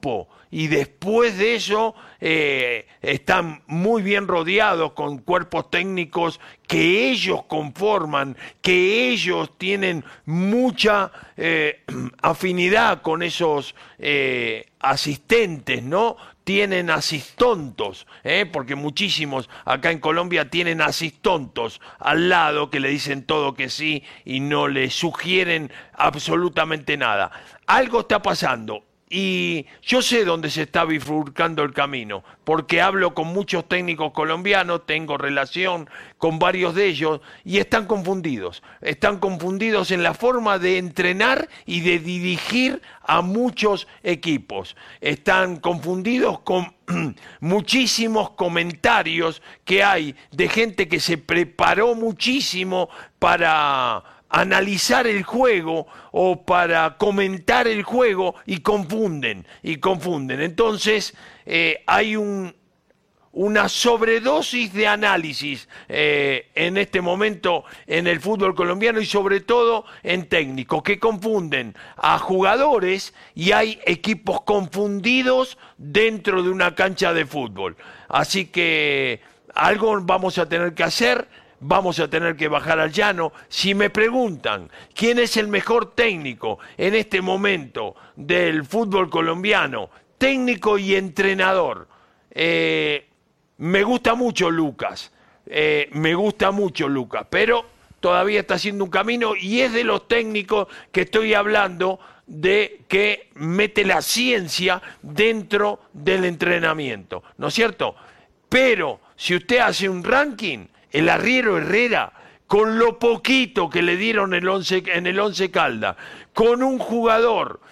y después de eso eh, están muy bien rodeados con cuerpos técnicos que ellos conforman, que ellos tienen mucha eh, afinidad con esos eh, asistentes, ¿no? Tienen asistontos, ¿eh? Porque muchísimos acá en Colombia tienen asistontos al lado que le dicen todo que sí y no le sugieren absolutamente nada. Algo está pasando. Y yo sé dónde se está bifurcando el camino, porque hablo con muchos técnicos colombianos, tengo relación con varios de ellos y están confundidos. Están confundidos en la forma de entrenar y de dirigir a muchos equipos. Están confundidos con muchísimos comentarios que hay de gente que se preparó muchísimo para analizar el juego o para comentar el juego y confunden, y confunden. Entonces eh, hay un, una sobredosis de análisis eh, en este momento en el fútbol colombiano y sobre todo en técnicos que confunden a jugadores y hay equipos confundidos dentro de una cancha de fútbol. Así que algo vamos a tener que hacer. Vamos a tener que bajar al llano. Si me preguntan quién es el mejor técnico en este momento del fútbol colombiano, técnico y entrenador, eh, me gusta mucho Lucas, eh, me gusta mucho Lucas, pero todavía está haciendo un camino y es de los técnicos que estoy hablando de que mete la ciencia dentro del entrenamiento, ¿no es cierto? Pero si usted hace un ranking, el arriero Herrera, con lo poquito que le dieron el once, en el Once Caldas, con un jugador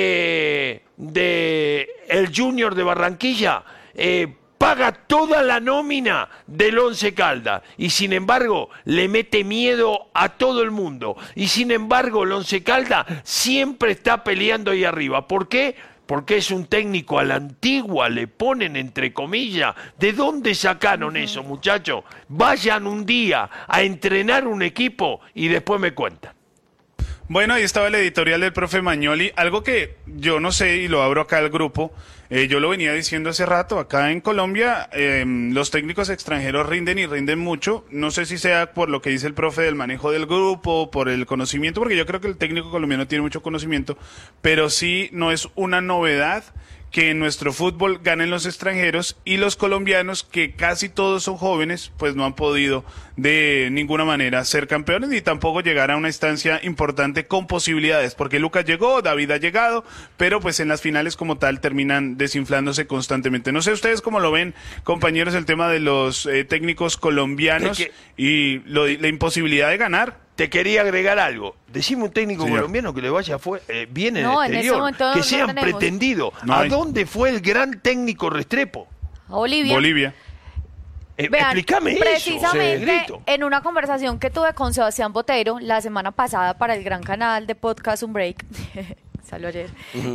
que de el Junior de Barranquilla eh, paga toda la nómina del Once Caldas y sin embargo le mete miedo a todo el mundo y sin embargo el Once Caldas siempre está peleando ahí arriba. ¿Por qué? Porque es un técnico a la antigua, le ponen entre comillas. ¿De dónde sacaron eso, muchachos? Vayan un día a entrenar un equipo y después me cuentan. Bueno, ahí estaba el editorial del profe Magnoli, algo que yo no sé y lo abro acá al grupo, eh, yo lo venía diciendo hace rato, acá en Colombia eh, los técnicos extranjeros rinden y rinden mucho, no sé si sea por lo que dice el profe del manejo del grupo, por el conocimiento, porque yo creo que el técnico colombiano tiene mucho conocimiento, pero sí no es una novedad que en nuestro fútbol ganen los extranjeros y los colombianos, que casi todos son jóvenes, pues no han podido de ninguna manera ser campeones ni tampoco llegar a una instancia importante con posibilidades, porque Lucas llegó, David ha llegado, pero pues en las finales como tal terminan desinflándose constantemente. No sé ustedes cómo lo ven, compañeros, el tema de los eh, técnicos colombianos que... y lo, la imposibilidad de ganar. Te quería agregar algo. Decime un técnico Señor. colombiano que le vaya fue, eh, bien en no, el exterior, en ese que no sean tenemos. pretendidos. No ¿A hay. dónde fue el gran técnico Restrepo? A Bolivia. Bolivia. Eh, Vean, explícame eso. precisamente Negrito. en una conversación que tuve con Sebastián Botero la semana pasada para el gran canal de podcast Un Break, salió ayer, Ujú.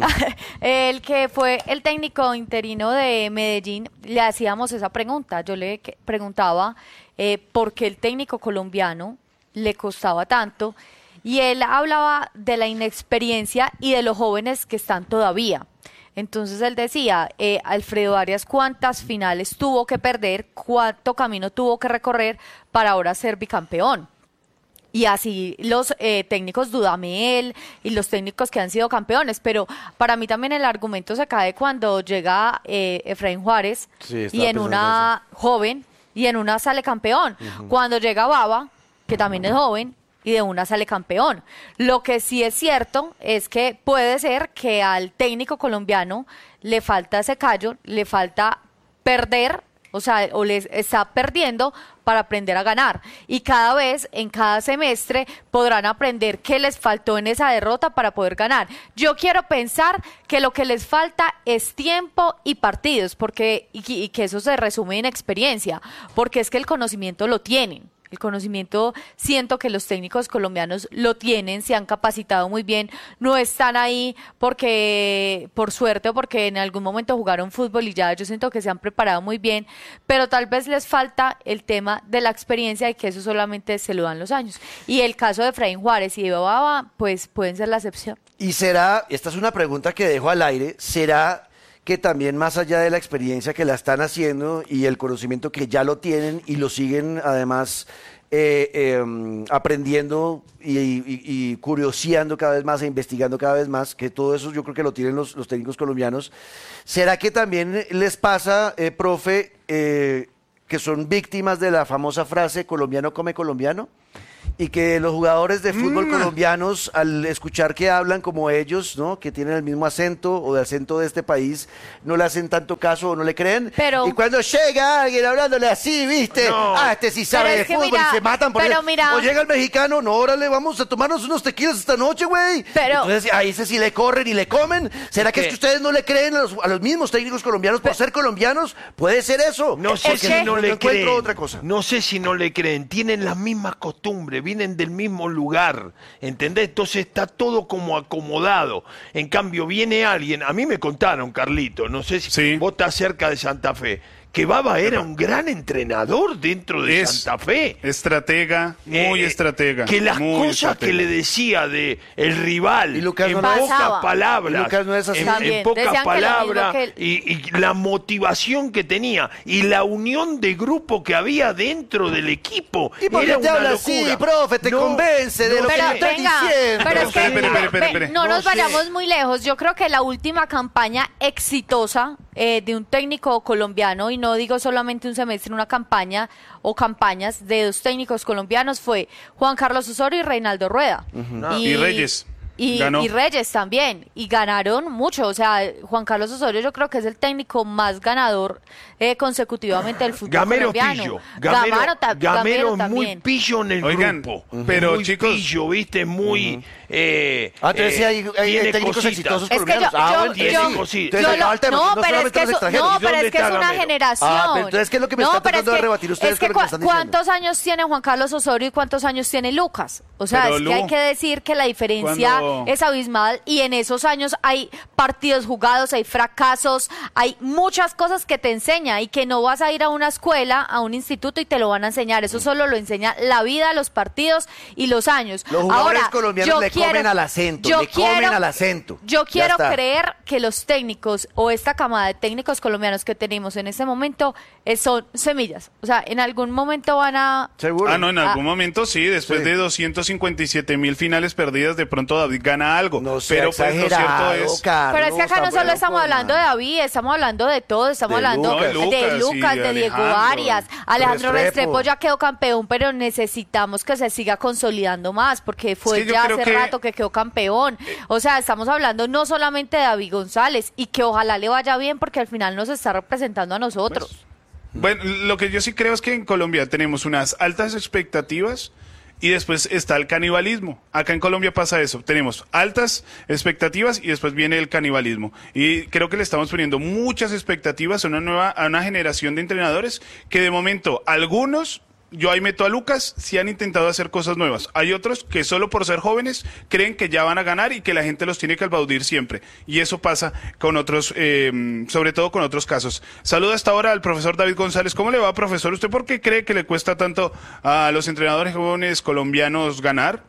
el que fue el técnico interino de Medellín, le hacíamos esa pregunta. Yo le que- preguntaba eh, por qué el técnico colombiano le costaba tanto y él hablaba de la inexperiencia y de los jóvenes que están todavía. Entonces él decía, eh, Alfredo Arias, ¿cuántas finales tuvo que perder? ¿Cuánto camino tuvo que recorrer para ahora ser bicampeón? Y así los eh, técnicos Dudamel y los técnicos que han sido campeones, pero para mí también el argumento se cae cuando llega eh, Efraín Juárez Sí, estaba y en pensando una joven y en una sale campeón. Ujú. Cuando llega Baba, que también es joven, y de una sale campeón. Lo que sí es cierto es que puede ser que al técnico colombiano le falta ese callo, le falta perder, o sea, o les está perdiendo para aprender a ganar. Y cada vez, en cada semestre, podrán aprender qué les faltó en esa derrota para poder ganar. Yo quiero pensar que lo que les falta es tiempo y partidos, porque y, y que eso se resume en experiencia, porque es que el conocimiento lo tienen. El conocimiento, siento que los técnicos colombianos lo tienen, se han capacitado muy bien, no están ahí porque por suerte o porque en algún momento jugaron fútbol y ya yo siento que se han preparado muy bien, pero tal vez les falta el tema de la experiencia y que eso solamente se lo dan los años. Y el caso de Efraín Juárez y de Baba, pues pueden ser la excepción. Y será, esta es una pregunta que dejo al aire, ¿será que también más allá de la experiencia que la están haciendo y el conocimiento que ya lo tienen y lo siguen además eh, eh, aprendiendo y, y, y curioseando cada vez más e investigando cada vez más, que todo eso yo creo que lo tienen los, los técnicos colombianos. ¿Será que también les pasa, eh, profe, eh, que son víctimas de la famosa frase colombiano come colombiano? Y que los jugadores de fútbol mm. colombianos, al escuchar que hablan como ellos, ¿no? Que tienen el mismo acento o de acento de este país, no le hacen tanto caso o no le creen. Pero, y cuando llega alguien hablándole así, ¿viste? No. Ah, este sí sabe de fútbol mira, y se matan por eso. O llega el mexicano, no, órale, vamos a tomarnos unos tequilas esta noche, güey. Pero, entonces, a ese sí le corren y le comen. ¿Será que es que ustedes no le creen a los, a los mismos técnicos colombianos por ser colombianos? ¿Puede ser eso? No sé si no, no le creen. Otra cosa. No sé si no le creen. Tienen las mismas costumbres, vienen del mismo lugar, ¿entendés? Entonces está todo como acomodado. En cambio, viene alguien, a mí me contaron, Carlito, no sé si sí. vos estás cerca de Santa Fe, que Baba era un gran entrenador dentro de es Santa Fe. Estratega, muy eh, estratega. Que las muy cosas estratega. que le decía de el rival, y Lucas en no pocas pasaba. palabras, y Lucas no es así. en, También, en pocas decían que lo mismo palabras, que él. y, y la motivación que tenía, y la unión de grupo que había dentro del equipo. ¿Y por qué era te una habla locura. así, profe? Te No, convence de no lo que pero, le estás venga, diciendo. pero es que Espere, espere, espere, espere. ve, no, No nos sé. vayamos muy lejos. Yo creo que la última campaña exitosa eh, de un técnico colombiano, y no digo solamente un semestre, una campaña o campañas de dos técnicos colombianos, fue Juan Carlos Osorio y Reinaldo Rueda. Uh-huh. y, y Reyes. Y, y Reyes también, y ganaron mucho, o sea, Juan Carlos Osorio yo creo que es el técnico más ganador eh, consecutivamente del fútbol Gamero colombiano. Pillo, Gamero, Gamero, ta- Gamero Gamero muy también. pillo en el Oigan, grupo, pero muy chicos, pillo, viste, muy Uh-huh. eh, Ah, entonces sí hay, hay tiene técnicos cositas. exitosos Es que yo, colombianos. Ah, yo, bueno, tiene yo, cositas. yo Entonces, lo- acaba el tema, no, no pero es solamente que los eso, extranjeros. no, pero ¿Dónde es que es está una Gamero? generación. Ah, pero entonces, ¿qué es lo que me no, están pero es tratando de que- rebatir ustedes es que con lo que me cua- están diciendo? ¿cuántos años tiene Juan Carlos Osorio y cuántos años tiene Lucas? O sea, Pero, es Lu, que hay que decir que la diferencia cuando- es abismal, y en esos años hay partidos jugados, hay fracasos, hay muchas cosas que te enseña, y que no vas a ir a una escuela, a un instituto y te lo van a enseñar. Eso solo lo enseña la vida, los partidos y los años. Los jugadores Ahora, colombianos yo le quiero- comen al acento, yo le comen quiero- al acento. Yo Ya quiero está. creer que los técnicos o esta camada de técnicos colombianos que tenemos en este momento eh, son semillas. O sea, en algún momento van a... Seguro. Ah, no, en Ah. algún momento sí, después Sí. de doscientas cincuenta y siete mil finales perdidas, de pronto David gana algo. No sea pero pues lo cierto exagerado, es... Carlos, Pero es que acá no solo tampoco, estamos hablando de man. David, estamos hablando de todo, estamos De hablando Lucas. de No, de Lucas, Lucas y de, de Diego Alejandro. Arias. Alejandro Restrepo. Restrepo ya quedó campeón, pero necesitamos que se siga consolidando más, porque fue Es que yo ya creo hace que- rato que quedó campeón. O sea, estamos hablando no solamente de David González, y que ojalá le vaya bien, porque al final nos está representando a nosotros. Bueno, lo que yo sí creo es que en Colombia tenemos unas altas expectativas y después está el canibalismo. Acá en Colombia pasa eso. Tenemos altas expectativas y después viene el canibalismo. Y creo que le estamos poniendo muchas expectativas a una nueva, a una generación de entrenadores que de momento algunos, yo ahí meto a Lucas, sí han intentado hacer cosas nuevas. Hay otros que solo por ser jóvenes creen que ya van a ganar y que la gente los tiene que aplaudir siempre. Y eso pasa con otros, eh, sobre todo con otros casos. Saludo hasta ahora al profesor David González. ¿Cómo le va, profesor? ¿Usted por qué cree que le cuesta tanto a los entrenadores jóvenes colombianos ganar?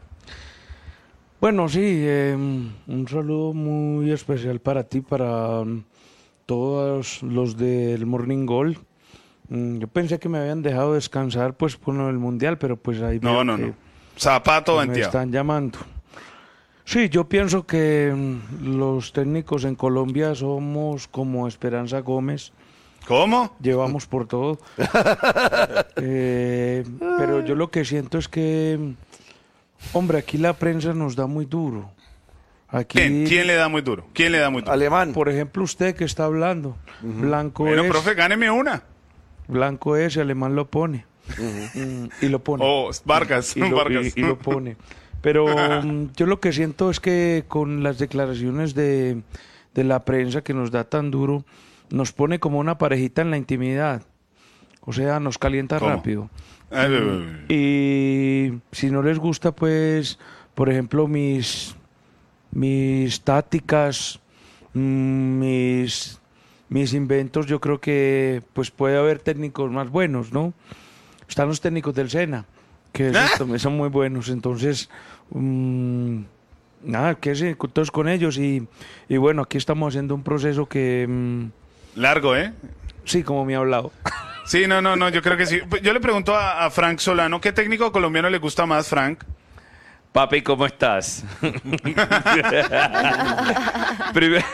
Bueno, sí, eh, un saludo muy especial para ti, para um, todos los del Morning Goal. Mm, Yo pensé que me habían dejado descansar pues por el Mundial, pero pues ahí No, veo no, que- no. Zapato que me venteado. están llamando. Sí, yo pienso que mm, los técnicos en Colombia somos como Esperanza Gómez. ¿Cómo? Llevamos por todo. Eh, pero yo lo que siento es que, hombre, aquí la prensa nos da muy duro. Aquí, ¿Quién? ¿Quién le da muy duro? ¿Quién le da muy duro? Alemán. Por ejemplo, usted que está hablando, Blanco Bueno, es, profe, gáneme una. Blanco es, y Alemán lo pone. Mm, y lo pone. Oh, Vargas, y, lo, Vargas. y- y lo pone. Pero mm, yo lo que siento es que con las declaraciones de, de la prensa que nos da tan duro, nos pone como una parejita en la intimidad. O sea, nos calienta ¿Cómo? rápido. Ay, ay, ay, ay. Y si no les gusta, pues, por ejemplo, mis, mis tácticas, mm, mis, mis inventos, yo creo que pues puede haber técnicos más buenos, ¿no? Están los técnicos del Sena, que esos también son muy buenos. Entonces, mm, Nada, que sí, todos con ellos y, y bueno, aquí estamos haciendo un proceso que... Mmm, largo, ¿eh? Sí, como me ha hablado. Sí, no, no, no, yo creo que sí. Yo le pregunto a, a Frank Solano, ¿qué técnico colombiano le gusta más, Frank? Papi, ¿cómo estás? Primero...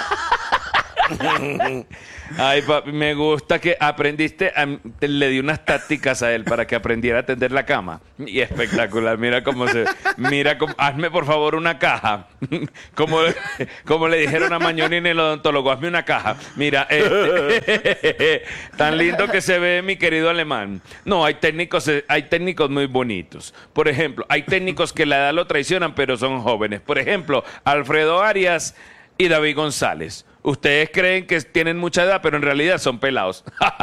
Ay, papi, me gusta que aprendiste, a, le di unas tácticas a él para que aprendiera a tender la cama. Y espectacular, mira cómo se... Mira, cómo, hazme por favor una caja. Como, como le dijeron a Mañoni en el odontólogo, hazme una caja. Mira, eh, tan lindo que se ve mi querido alemán. No, hay técnicos, hay técnicos muy bonitos. Por ejemplo, hay técnicos que la edad lo traicionan, pero son jóvenes. Por ejemplo, Alfredo Arias y David González. Ustedes creen que tienen mucha edad, pero en realidad son pelados.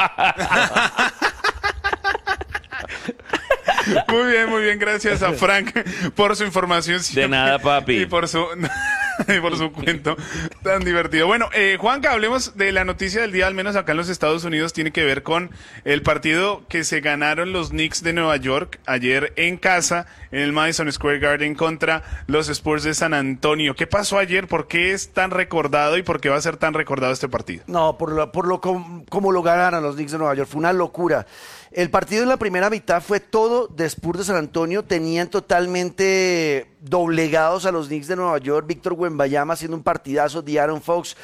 Muy bien, muy bien. Gracias a Frank por su información. De nada, papi. Y por su, y por su cuento tan divertido. Bueno, eh, Juanca, hablemos de la noticia del día, al menos acá en los Estados Unidos. Tiene que ver con el partido que se ganaron los Knicks de Nueva York ayer en casa, en el Madison Square Garden, contra los Spurs de San Antonio. ¿Qué pasó ayer? ¿Por qué es tan recordado y por qué va a ser tan recordado este partido? No, por lo, por lo com, como lo ganaron los Knicks de Nueva York. Fue una locura. El partido en la primera mitad fue todo de Spurs de San Antonio. Tenían totalmente doblegados a los Knicks de Nueva York. Víctor Wembanyama haciendo un partidazo, De'Aaron Fox,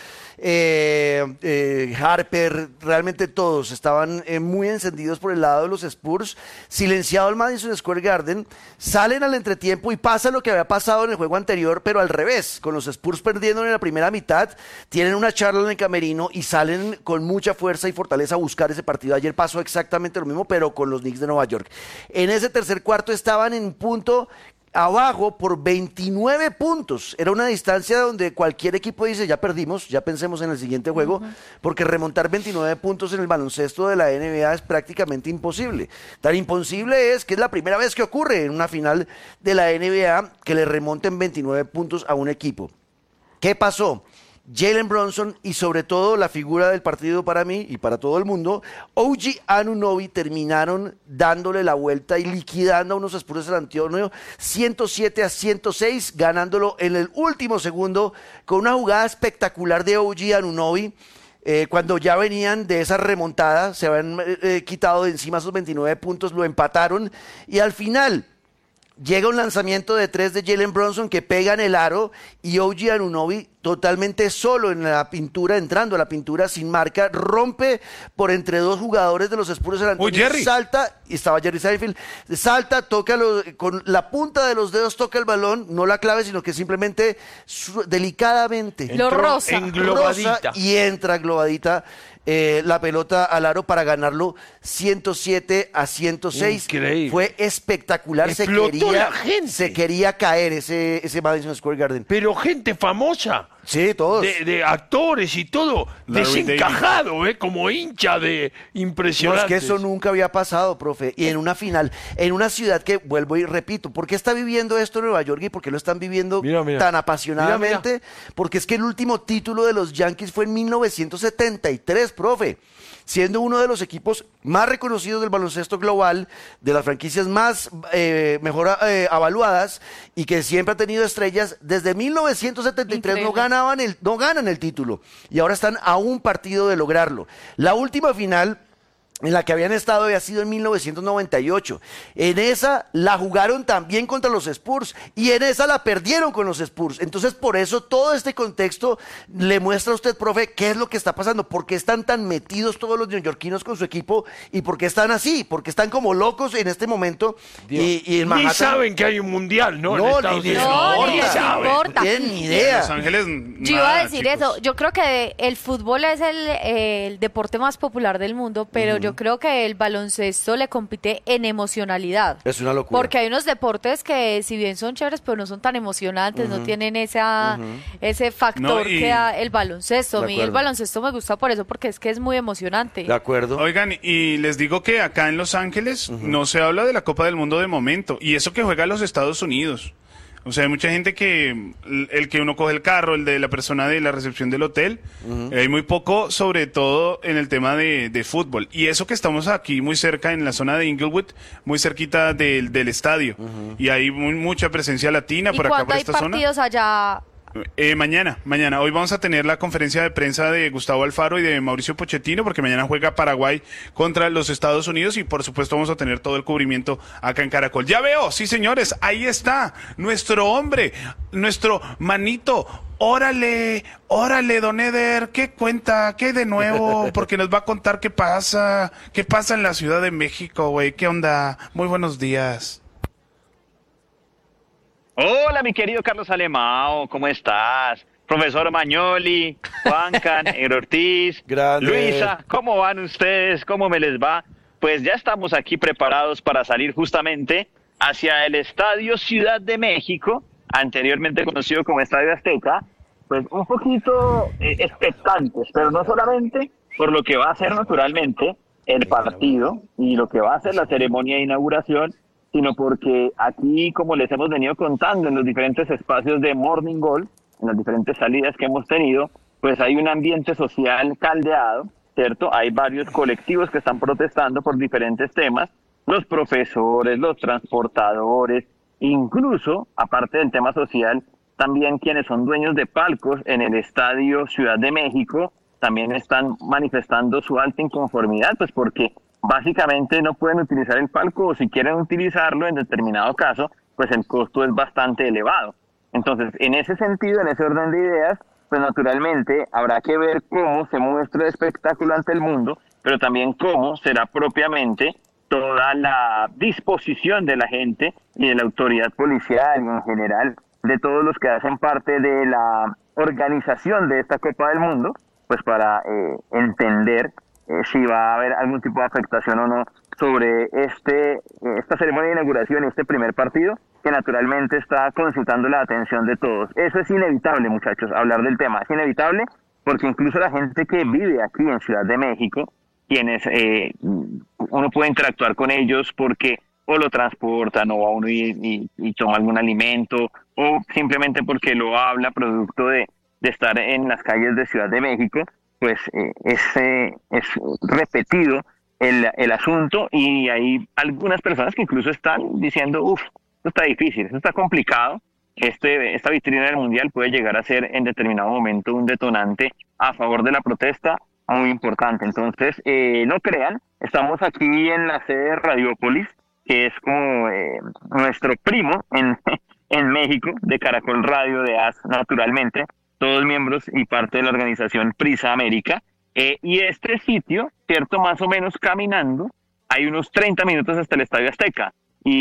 eh, eh, Harper, realmente todos estaban eh, muy encendidos por el lado de los Spurs. Silenciado el Madison Square Garden, salen al entretiempo y pasa lo que había pasado en el juego anterior, pero al revés, con los Spurs perdiendo en la primera mitad, tienen una charla en el camerino y salen con mucha fuerza y fortaleza a buscar ese partido. Ayer pasó exactamente lo mismo, pero con los Knicks de Nueva York. En ese tercer cuarto estaban en punto abajo por veintinueve puntos. Era una distancia donde cualquier equipo dice, ya perdimos, ya pensemos en el siguiente juego, uh-huh. porque remontar veintinueve puntos en el baloncesto de la N B A es prácticamente imposible. Tan imposible es que es la primera vez que ocurre en una final de la N B A que le remonten veintinueve puntos a un equipo. ¿Qué pasó? Jalen Brunson y sobre todo la figura del partido para mí y para todo el mundo, O G Anunoby, terminaron dándole la vuelta y liquidando a unos Spurs de San Antonio ciento siete a ciento seis, ganándolo en el último segundo con una jugada espectacular de O G Anunoby. Eh, cuando ya venían de esa remontada, se habían eh, quitado de encima esos veintinueve puntos, lo empataron y al final llega un lanzamiento de tres de Jalen Brunson que pega en el aro y O G Anunoby totalmente solo en la pintura, entrando a la pintura sin marca, rompe por entre dos jugadores de los Spurs de San Antonio, oh, salta, y estaba Jerry Seinfeld, salta, toca lo, con la punta de los dedos toca el balón, no la clave, sino que simplemente su, delicadamente lo rosa, englobadita rosa y entra globadita Eh, la pelota al aro para ganarlo ciento siete a ciento seis. Increíble. Fue espectacular. Se quería, se quería caer ese, ese Madison Square Garden. Pero gente famosa. Sí, todos. De, de actores y todo. Larry desencajado, ¿eh? Como hincha de impresionante. No, es que eso nunca había pasado, profe. Y en una final, en una ciudad que, vuelvo y repito, ¿por qué está viviendo esto en Nueva York y por qué lo están viviendo mira, mira. tan apasionadamente? Mira, mira. Porque es que el último título de los Yankees fue en mil novecientos setenta y tres, profe. Siendo uno de los equipos más reconocidos del baloncesto global, de las franquicias más eh, mejor eh, avaluadas y que siempre ha tenido estrellas, desde mil novecientos setenta y tres no ganaban el, no ganan el título y ahora están a un partido de lograrlo. La última final en la que habían estado había sido en mil novecientos noventa y ocho. En esa la jugaron también contra los Spurs y en esa la perdieron con los Spurs. Entonces, por eso todo este contexto le muestra a usted, profe, qué es lo que está pasando, por qué están tan metidos todos los neoyorquinos con su equipo y por qué están así, porque están como locos en este momento. Y, y en Manhattan, ni saben que hay un mundial, ¿no? No, en ni, no, ni, ni les importa. Tienen ni idea. Los Ángeles, Yo iba nada, a decir chicos. eso. Yo creo que el fútbol es el, el deporte más popular del mundo, pero uh-huh. yo creo que el baloncesto le compite en emocionalidad. Es una locura. Porque hay unos deportes que si bien son chéveres, pero no son tan emocionantes, uh-huh. no tienen esa uh-huh. ese factor No, y- que da el baloncesto. A mí el acuerdo. baloncesto me gusta por eso, porque es que es muy emocionante. De acuerdo. Oigan, y les digo que acá en Los Ángeles no se habla de la Copa del Mundo de momento, y eso que juega los Estados Unidos. O sea, hay mucha gente que, el que uno coge el carro, el de la persona de la recepción del hotel, uh-huh. hay muy poco, sobre todo en el tema de, de fútbol. Y eso que estamos aquí muy cerca, en la zona de Inglewood, muy cerquita del, del estadio. Uh-huh. Y hay muy, mucha presencia latina por acá, por esta zona. ¿Y cuándo hay partidos allá? Eh, mañana, mañana. Hoy vamos a tener la conferencia de prensa de Gustavo Alfaro y de Mauricio Pochettino, porque mañana juega Paraguay contra los Estados Unidos y por supuesto vamos a tener todo el cubrimiento acá en Caracol. Ya veo, sí señores, ahí está nuestro hombre, nuestro manito. Órale, órale, don Eder, ¿qué cuenta? ¿Qué de nuevo? Porque nos va a contar qué pasa, qué pasa en la Ciudad de México, güey. ¿Qué onda? Muy buenos días. Hola, mi querido Carlos Alemao, ¿cómo estás? Profesor Mañoli, Juanca, Negro Ortiz, Grande. Luisa, ¿cómo van ustedes? ¿Cómo me les va? Pues ya estamos aquí preparados para salir justamente hacia el Estadio Ciudad de México, anteriormente conocido como Estadio Azteca, pues un poquito eh, expectantes, pero no solamente por lo que va a ser naturalmente el partido y lo que va a ser la ceremonia de inauguración, sino porque aquí, como les hemos venido contando en los diferentes espacios de Morning Goal, en las diferentes salidas que hemos tenido, pues hay un ambiente social caldeado, ¿cierto? Hay varios colectivos que están protestando por diferentes temas, los profesores, los transportadores, incluso, aparte del tema social, también quienes son dueños de palcos en el Estadio Ciudad de México, también están manifestando su alta inconformidad, pues porque básicamente no pueden utilizar el palco, o si quieren utilizarlo en determinado caso, pues el costo es bastante elevado. Entonces, en ese sentido, en ese orden de ideas, pues naturalmente habrá que ver cómo se muestra el espectáculo ante el mundo, pero también cómo será propiamente toda la disposición de la gente y de la autoridad policial y en general de todos los que hacen parte de la organización de esta Copa del Mundo, pues para eh, entender Eh, si va a haber algún tipo de afectación o no sobre este eh, esta ceremonia de inauguración y este primer partido, que naturalmente está consultando la atención de todos. Eso es inevitable, muchachos, hablar del tema. Es inevitable porque incluso la gente que vive aquí en Ciudad de México, quienes eh, uno puede interactuar con ellos porque o lo transportan o va uno y, y, y toma algún alimento, o simplemente porque lo habla producto de, de estar en las calles de Ciudad de México, pues eh, es, eh, es repetido el, el asunto, y hay algunas personas que incluso están diciendo, uff, esto está difícil, esto está complicado, este, esta vitrina del Mundial puede llegar a ser en determinado momento un detonante a favor de la protesta muy importante. Entonces, eh, no crean, estamos aquí en la sede de Radiópolis, que es como eh, nuestro primo en, en México, de Caracol Radio, de A S, naturalmente, todos miembros y parte de la organización Prisa América, eh, y este sitio, cierto, más o menos caminando, hay unos treinta minutos hasta el Estadio Azteca,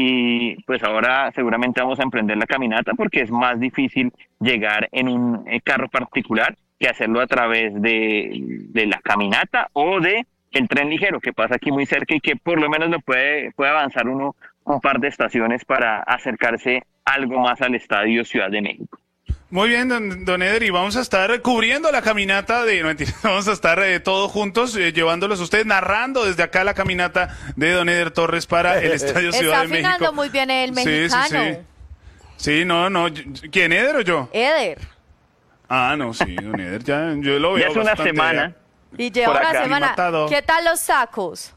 y pues ahora seguramente vamos a emprender la caminata porque es más difícil llegar en un eh, carro particular que hacerlo a través de, de la caminata o de el tren ligero que pasa aquí muy cerca y que por lo menos lo puede, puede avanzar uno un par de estaciones para acercarse algo más al Estadio Ciudad de México. Muy bien, don, don Eder, y vamos a estar cubriendo la caminata de, no mentira, vamos a estar eh, todos juntos eh, llevándolos a ustedes, narrando desde acá la caminata de don Eder Torres para el Estadio Ciudad de México. Está afinando muy bien el mexicano. Sí, sí, sí. Sí, no, no, ¿quién, Eder o yo? Eder. Ah, no, sí, don Eder, ya, yo lo veo. Ya es una semana. Allá. Y lleva una semana. ¿Qué tal los tacos?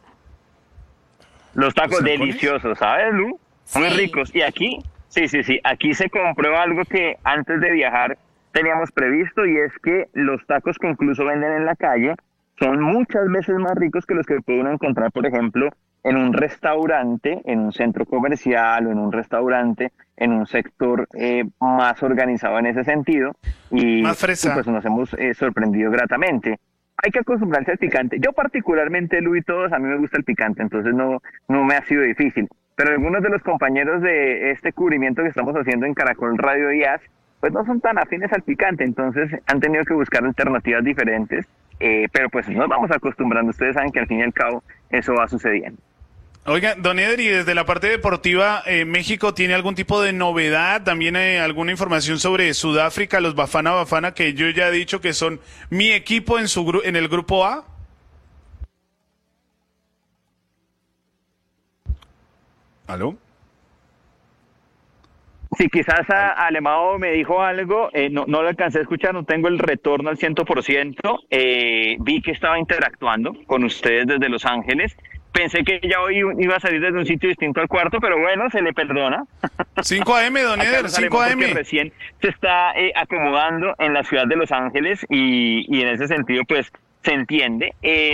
Los tacos deliciosos, ¿sabes, Lu? Sí. Muy ricos. Y aquí... Sí, sí, sí. Aquí se comprueba algo que antes de viajar teníamos previsto, y es que los tacos que incluso venden en la calle son muchas veces más ricos que los que puede uno encontrar, por ejemplo, en un restaurante, en un centro comercial o en un restaurante, en un sector eh, más organizado en ese sentido. Y, más fresa. Y pues nos hemos eh, sorprendido gratamente. Hay que acostumbrarse al picante. Yo particularmente, Lu, y todos, a mí me gusta el picante, entonces no, no me ha sido difícil. Pero algunos de los compañeros de este cubrimiento que estamos haciendo en Caracol Radio y A S, pues no son tan afines al picante, entonces han tenido que buscar alternativas diferentes, eh, pero pues nos vamos acostumbrando. Ustedes saben que al fin y al cabo eso va sucediendo. Oiga, don Eder, y desde la parte deportiva, eh, ¿México tiene algún tipo de novedad? ¿También hay alguna información sobre Sudáfrica, los Bafana Bafana, que yo ya he dicho que son mi equipo en, su gru- en el grupo A? ¿Aló? Sí, quizás a, a Alemão me dijo algo, eh, no, no lo alcancé a escuchar, no tengo el retorno al cien por ciento, eh, vi que estaba interactuando con ustedes desde Los Ángeles, pensé que ya hoy iba a salir desde un sitio distinto al cuarto, pero bueno, se le perdona. cinco a eme, don Eder, cinco a eme. Recién se está eh, acomodando en la ciudad de Los Ángeles y, y en ese sentido pues se entiende, eh,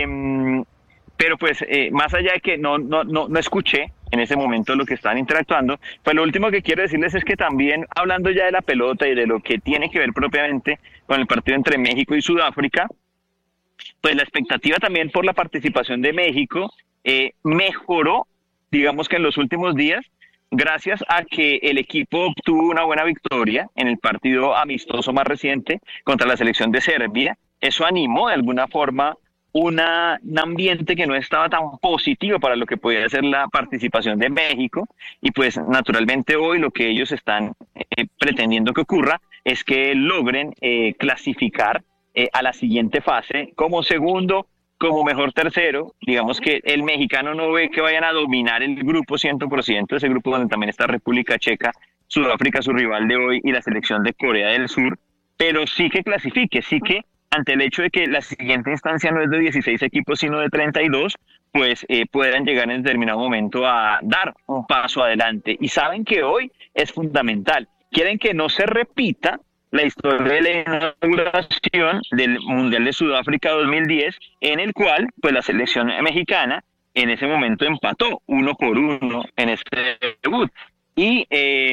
pero pues eh, más allá de que no, no, no, no escuché en ese momento lo que están interactuando, pues lo último que quiero decirles es que también, hablando ya de la pelota y de lo que tiene que ver propiamente con el partido entre México y Sudáfrica, pues la expectativa también por la participación de México eh, mejoró, digamos que en los últimos días, gracias a que el equipo obtuvo una buena victoria en el partido amistoso más reciente contra la selección de Serbia. Eso animó de alguna forma Una, un ambiente que no estaba tan positivo para lo que podía ser la participación de México, y pues naturalmente hoy lo que ellos están eh, pretendiendo que ocurra es que logren eh, clasificar eh, a la siguiente fase como segundo, como mejor tercero. Digamos que el mexicano no ve que vayan a dominar el grupo cien por ciento, ese grupo donde también está República Checa, Sudáfrica, su rival de hoy, y la selección de Corea del Sur, pero sí que clasifique, sí que ante el hecho de que la siguiente instancia no es de dieciséis equipos, sino de treinta y dos, pues eh, puedan llegar en determinado momento a dar un paso adelante. Y saben que hoy es fundamental. Quieren que no se repita la historia de la inauguración del Mundial de Sudáfrica dos mil diez, en el cual pues la selección mexicana en ese momento empató uno por uno en este debut. Y eh,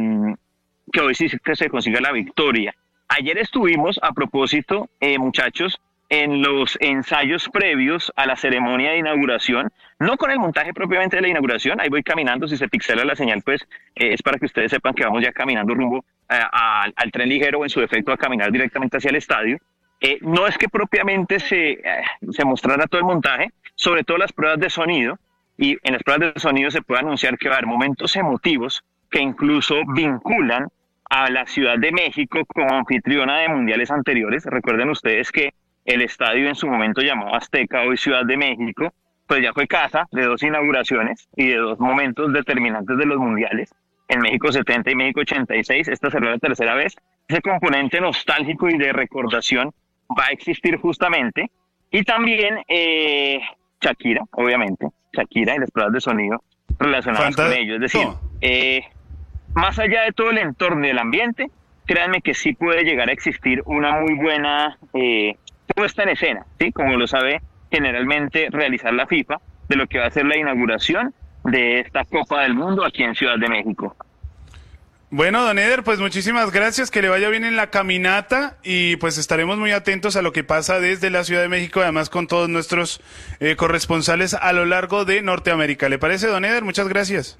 que hoy sí que se consiga la victoria. Ayer estuvimos, a propósito, eh, muchachos, en los ensayos previos a la ceremonia de inauguración, no con el montaje propiamente de la inauguración, ahí voy caminando, si se pixela la señal, pues eh, es para que ustedes sepan que vamos ya caminando rumbo a, a, al tren ligero, o en su defecto a caminar directamente hacia el estadio. Eh, no es que propiamente se, eh, se mostrara todo el montaje, sobre todo las pruebas de sonido, y en las pruebas de sonido se puede anunciar que va a haber momentos emotivos que incluso vinculan a la Ciudad de México como anfitriona de mundiales anteriores. Recuerden ustedes que el estadio en su momento llamado Azteca, hoy Ciudad de México, pues ya fue casa de dos inauguraciones y de dos momentos determinantes de los mundiales, en México setenta y México ochenta y seis, esta será la tercera vez. Ese componente nostálgico y de recordación va a existir justamente, y también eh, Shakira, obviamente, Shakira y las pruebas de sonido relacionadas Fanta- con ello, es decir, eh, más allá de todo el entorno y el ambiente, créanme que sí puede llegar a existir una muy buena eh, puesta en escena, ¿sí? Como lo sabe generalmente realizar la FIFA, de lo que va a ser la inauguración de esta Copa del Mundo aquí en Ciudad de México. Bueno, don Eder, pues muchísimas gracias, que le vaya bien en la caminata, y pues estaremos muy atentos a lo que pasa desde la Ciudad de México, además con todos nuestros eh, corresponsales a lo largo de Norteamérica. ¿Le parece, don Eder? Muchas gracias.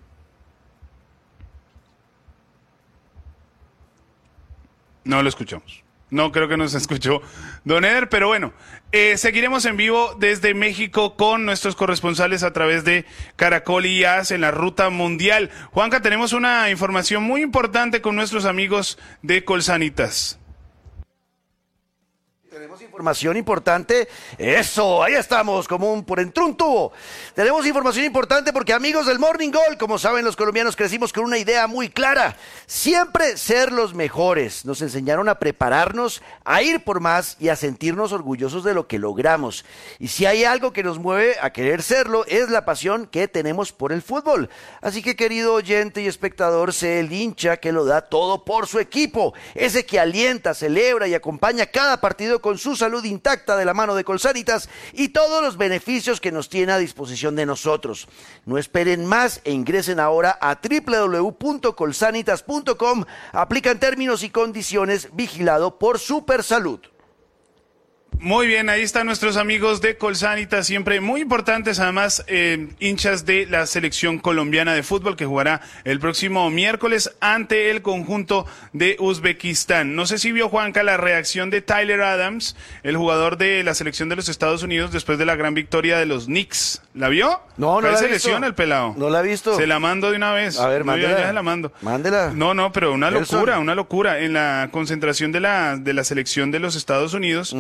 No lo escuchamos. No creo que nos escuchó don Eder, pero bueno, eh, seguiremos en vivo desde México con nuestros corresponsales a través de Caracol y A S en la ruta mundial. Juanca, tenemos una información muy importante con nuestros amigos de Colsanitas. Tenemos información importante. Eso, ahí estamos, como un por entre un tubo. Tenemos información importante porque, amigos del Morning Goal, como saben, los colombianos crecimos con una idea muy clara: siempre ser los mejores. Nos enseñaron a prepararnos, a ir por más y a sentirnos orgullosos de lo que logramos. Y si hay algo que nos mueve a querer serlo, es la pasión que tenemos por el fútbol. Así que, querido oyente y espectador, sé el hincha que lo da todo por su equipo, ese que alienta, celebra y acompaña cada partido con su salud intacta, de la mano de Colsanitas y todos los beneficios que nos tiene a disposición de nosotros. No esperen más e ingresen ahora a doble u doble u doble u punto colsanitas punto com. Aplican términos y condiciones, vigilado por Supersalud. Muy bien, ahí están nuestros amigos de Colsanitas, siempre muy importantes, además eh, hinchas de la selección colombiana de fútbol, que jugará el próximo miércoles ante el conjunto de Uzbekistán. No sé si vio, Juanca, la reacción de Tyler Adams, el jugador de la selección de los Estados Unidos, después de la gran victoria de los Knicks. ¿La vio? No, no la he visto. El pelado. No la he visto. Se la mando de una vez. A ver, no, mándela. Ya se la mando. Mándela. No, no, pero una Nelson. locura, una locura. En la concentración de la, de la selección de los Estados Unidos, uh-huh. pues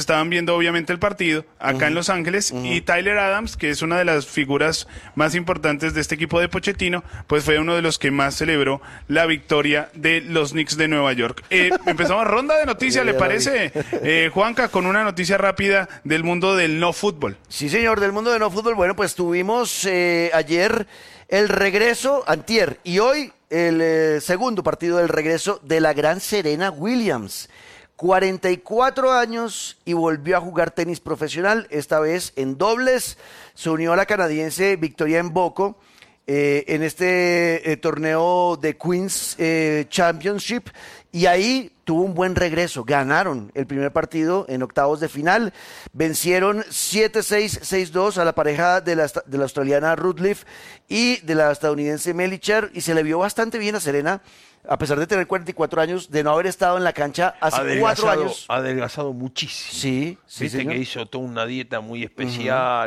estaban viendo obviamente el partido acá uh-huh. en Los Ángeles uh-huh. y Tyler Adams, que es una de las figuras más importantes de este equipo de Pochettino, pues fue uno de los que más celebró la victoria de los Knicks de Nueva York. Eh, empezamos ronda de noticias, ¿le parece, eh, Juanca, con una noticia rápida del mundo del no fútbol? Sí, señor, del mundo del no fútbol. Bueno, pues tuvimos eh, ayer el regreso, antier, y hoy el eh, segundo partido del regreso de la gran Serena Williams. cuarenta y cuatro años y volvió a jugar tenis profesional, esta vez en dobles. Se unió a la canadiense Victoria Mboko eh, en este eh, torneo de Queen's eh, Championship, y ahí tuvo un buen regreso. Ganaron el primer partido en octavos de final, vencieron siete seis, seis dos a la pareja de la, de la australiana Ruth Leaf y de la estadounidense Melicher, y se le vio bastante bien a Serena, a pesar de tener cuarenta y cuatro años, de no haber estado en la cancha hace adelgazado, cuatro años. Ha adelgazado muchísimo. Sí, sí, Viste señor. que hizo toda una dieta muy especial.